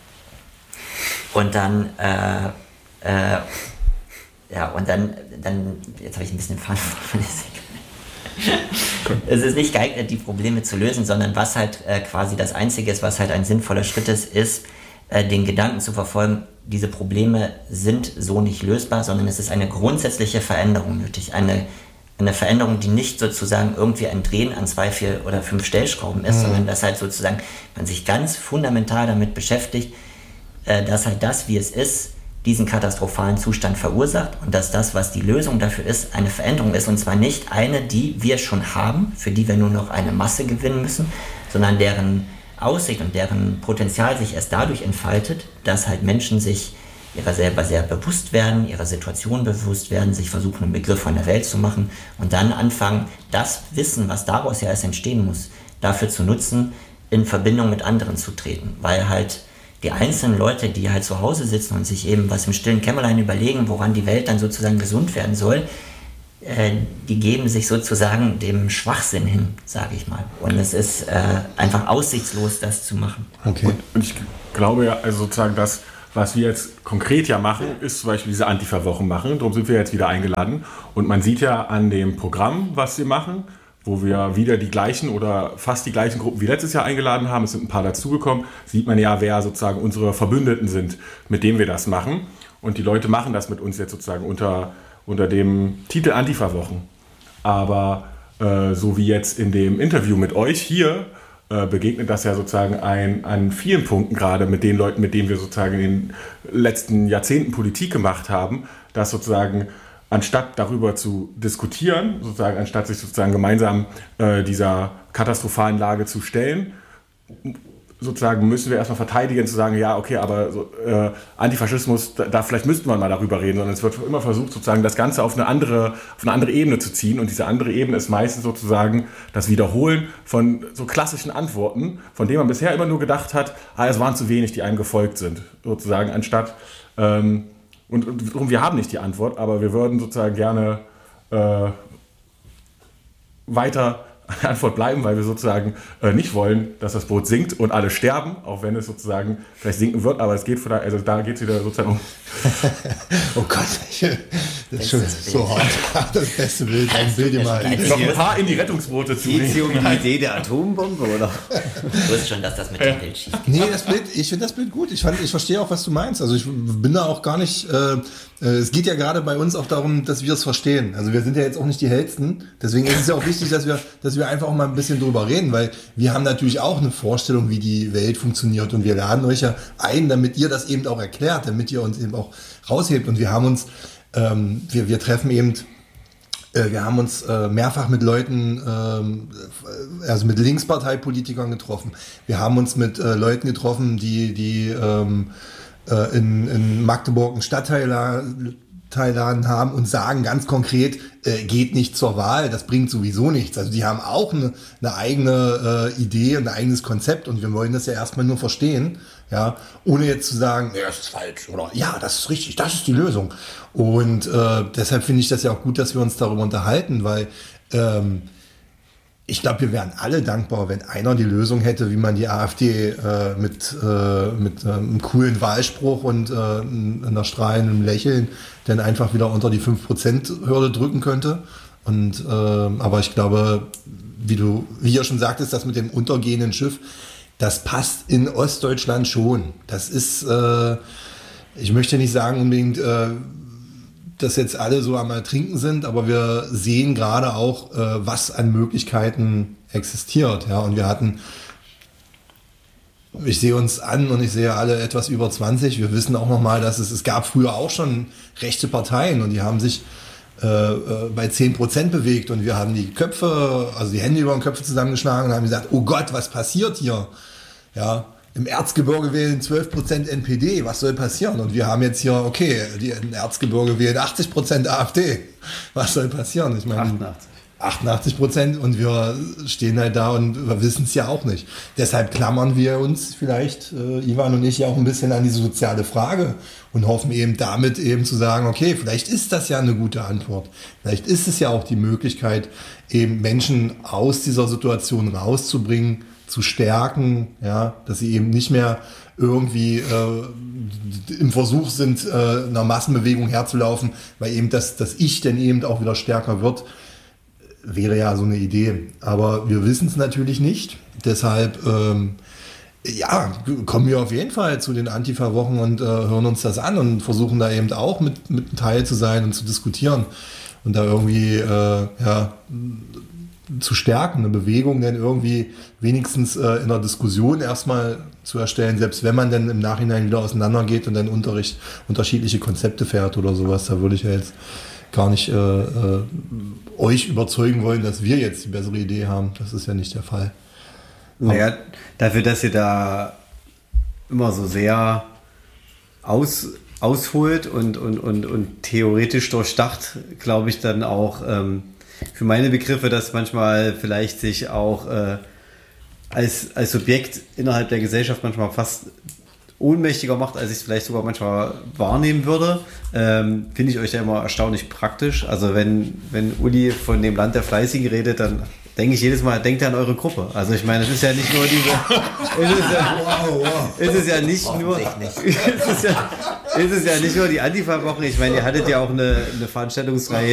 Und dann, äh, äh, ja, und dann, dann, jetzt habe ich ein bisschen den Faden verloren. Es ist nicht geeignet, die Probleme zu lösen, sondern was halt äh, quasi das Einzige ist, was halt ein sinnvoller Schritt ist, ist, äh, den Gedanken zu verfolgen, diese Probleme sind so nicht lösbar, sondern es ist eine grundsätzliche Veränderung nötig. Eine Eine Veränderung, die nicht sozusagen irgendwie ein Drehen an zwei, vier oder fünf Stellschrauben ist, mhm. sondern dass halt sozusagen man sich ganz fundamental damit beschäftigt, äh, dass halt das, wie es ist, diesen katastrophalen Zustand verursacht und dass das, was die Lösung dafür ist, eine Veränderung ist, und zwar nicht eine, die wir schon haben, für die wir nur noch eine Masse gewinnen müssen, sondern deren Aussicht und deren Potenzial sich erst dadurch entfaltet, dass halt Menschen sich ihrer selber sehr bewusst werden, ihrer Situation bewusst werden, sich versuchen, einen Begriff von der Welt zu machen und dann anfangen, das Wissen, was daraus ja erst entstehen muss, dafür zu nutzen, in Verbindung mit anderen zu treten. Weil halt die einzelnen Leute, die halt zu Hause sitzen und sich eben was im stillen Kämmerlein überlegen, woran die Welt dann sozusagen gesund werden soll, äh, die geben sich sozusagen dem Schwachsinn hin, sage ich mal. Und es ist äh, einfach aussichtslos, das zu machen. Okay. Und, und ich glaube ja, also sozusagen das, was wir jetzt konkret ja machen, ist zum Beispiel diese Antifa-Wochen machen. Darum sind wir jetzt wieder eingeladen. Und man sieht ja an dem Programm, was wir machen, wo wir wieder die gleichen oder fast die gleichen Gruppen wie letztes Jahr eingeladen haben, es sind ein paar dazugekommen, sieht man ja, wer sozusagen unsere Verbündeten sind, mit denen wir das machen. Und die Leute machen das mit uns jetzt sozusagen unter, unter dem Titel Antifa-Wochen. Aber äh, so wie jetzt in dem Interview mit euch hier, äh, begegnet das ja sozusagen ein, an vielen Punkten gerade mit den Leuten, mit denen wir sozusagen in den letzten Jahrzehnten Politik gemacht haben, dass sozusagen anstatt darüber zu diskutieren, sozusagen anstatt sich sozusagen gemeinsam äh, dieser katastrophalen Lage zu stellen, sozusagen müssen wir erstmal verteidigen, zu sagen, ja, okay, aber so, äh, Antifaschismus, da, da vielleicht müsste man mal darüber reden, sondern es wird immer versucht, sozusagen das Ganze auf eine andere, auf eine andere Ebene zu ziehen. Und diese andere Ebene ist meistens sozusagen das Wiederholen von so klassischen Antworten, von denen man bisher immer nur gedacht hat, ah, es waren zu wenig, die einem gefolgt sind, sozusagen, anstatt ähm, und, und wir haben nicht die Antwort, aber wir würden sozusagen gerne äh, weiter an der Antwort bleiben, weil wir sozusagen äh, nicht wollen, dass das Boot sinkt und alle sterben, auch wenn es sozusagen vielleicht sinken wird, aber es geht von da, also da geht es wieder sozusagen um. Oh Gott, ich, das ist schon so hart. Das beste Bild, ein Bild immer. Noch ein paar in die Rettungsboote zu nehmen. Um die Idee der Atombombe, oder? Du wusstest schon, dass das mit dem Bild schief geht. Nee, das Bild, ich finde das Bild gut. Ich, fand, ich verstehe auch, was du meinst. Also ich bin da auch gar nicht, äh, es geht ja gerade bei uns auch darum, dass wir es verstehen. Also wir sind ja jetzt auch nicht die Hellsten. Deswegen ist es ja auch wichtig, dass wir, dass wir einfach auch mal ein bisschen drüber reden, weil wir haben natürlich auch eine Vorstellung, wie die Welt funktioniert und wir laden euch ja ein, damit ihr das eben auch erklärt, damit ihr uns eben auch raushebt. Und wir haben uns, ähm, wir, wir treffen eben, äh, wir haben uns äh, mehrfach mit Leuten, ähm, also mit Linksparteipolitikern getroffen. Wir haben uns mit äh, Leuten getroffen, die, die ähm, äh, in, in Magdeburg einen Stadtteil Teilladen haben und sagen ganz konkret, äh, geht nicht zur Wahl, das bringt sowieso nichts. Also die haben auch eine, eine eigene äh, Idee und ein eigenes Konzept und wir wollen das ja erstmal nur verstehen, ja, ohne jetzt zu sagen, ja, das ist falsch oder ja, das ist richtig, das ist die Lösung. Und äh, deshalb finde ich das ja auch gut, dass wir uns darüber unterhalten, weil ähm, ich glaube, wir wären alle dankbar, wenn einer die Lösung hätte, wie man die AfD äh, mit, äh, mit äh, einem coolen Wahlspruch und äh, einer strahlenden Lächeln dann einfach wieder unter die fünf Prozent Hürde drücken könnte. Und, äh, aber ich glaube, wie du, wie ihr schon sagtest, das mit dem untergehenden Schiff, das passt in Ostdeutschland schon. Das ist, äh, ich möchte nicht sagen unbedingt, äh, dass jetzt alle so am Ertrinken sind, aber wir sehen gerade auch, äh, was an Möglichkeiten existiert. Ja, und wir hatten, ich sehe uns an und ich sehe alle etwas über zwanzig. Wir wissen auch nochmal, dass es, es gab früher auch schon rechte Parteien und die haben sich äh, äh, bei zehn Prozent bewegt und wir haben die Köpfe, also die Hände über den Köpfe zusammengeschlagen und haben gesagt, oh Gott, was passiert hier? Ja, im Erzgebirge wählen zwölf Prozent N P D, was soll passieren? Und wir haben jetzt hier, okay, die im Erzgebirge wählen achtzig Prozent AfD. Was soll passieren? Ich meine, achtundachtzig. achtundachtzig Prozent und wir stehen halt da und wir wissen es ja auch nicht. Deshalb klammern wir uns vielleicht, äh, Ivan und ich, ja auch ein bisschen an diese soziale Frage und hoffen eben damit eben zu sagen, okay, vielleicht ist das ja eine gute Antwort. Vielleicht ist es ja auch die Möglichkeit, eben Menschen aus dieser Situation rauszubringen, zu stärken, ja, dass sie eben nicht mehr irgendwie äh, im Versuch sind, äh, einer Massenbewegung herzulaufen, weil eben das, das Ich dann eben auch wieder stärker wird, wäre ja so eine Idee. Aber wir wissen es natürlich nicht. Deshalb, ähm, ja, kommen wir auf jeden Fall zu den Antifa-Wochen und äh, hören uns das an und versuchen da eben auch mit, mit einem Teil zu sein und zu diskutieren und da irgendwie, äh, ja, zu stärken, eine Bewegung dann irgendwie wenigstens äh, in der Diskussion erstmal zu erstellen, selbst wenn man dann im Nachhinein wieder auseinandergeht und dann Unterricht, unterschiedliche Konzepte fährt oder sowas, da würde ich ja jetzt gar nicht äh, äh, euch überzeugen wollen, dass wir jetzt die bessere Idee haben. Das ist ja nicht der Fall. Naja, dafür, dass ihr da immer so sehr aus, ausholt und, und, und, und theoretisch durchdacht, glaube ich dann auch, ähm, für meine Begriffe, dass manchmal vielleicht sich auch äh, als, als Subjekt innerhalb der Gesellschaft manchmal fast ohnmächtiger macht, als ich es vielleicht sogar manchmal wahrnehmen würde, ähm, finde ich euch ja immer erstaunlich praktisch. Also wenn, wenn Uli von dem Land der Fleißigen redet, dann denke ich jedes Mal, denkt an eure Gruppe. Also ich meine, es ist ja nicht nur diese... es ist ja, wow, wow. Es ist ja nicht nur... es, ist ja, es ist ja nicht nur die Antifa-Woche. Ich meine, ihr hattet ja auch eine, eine Veranstaltungsreihe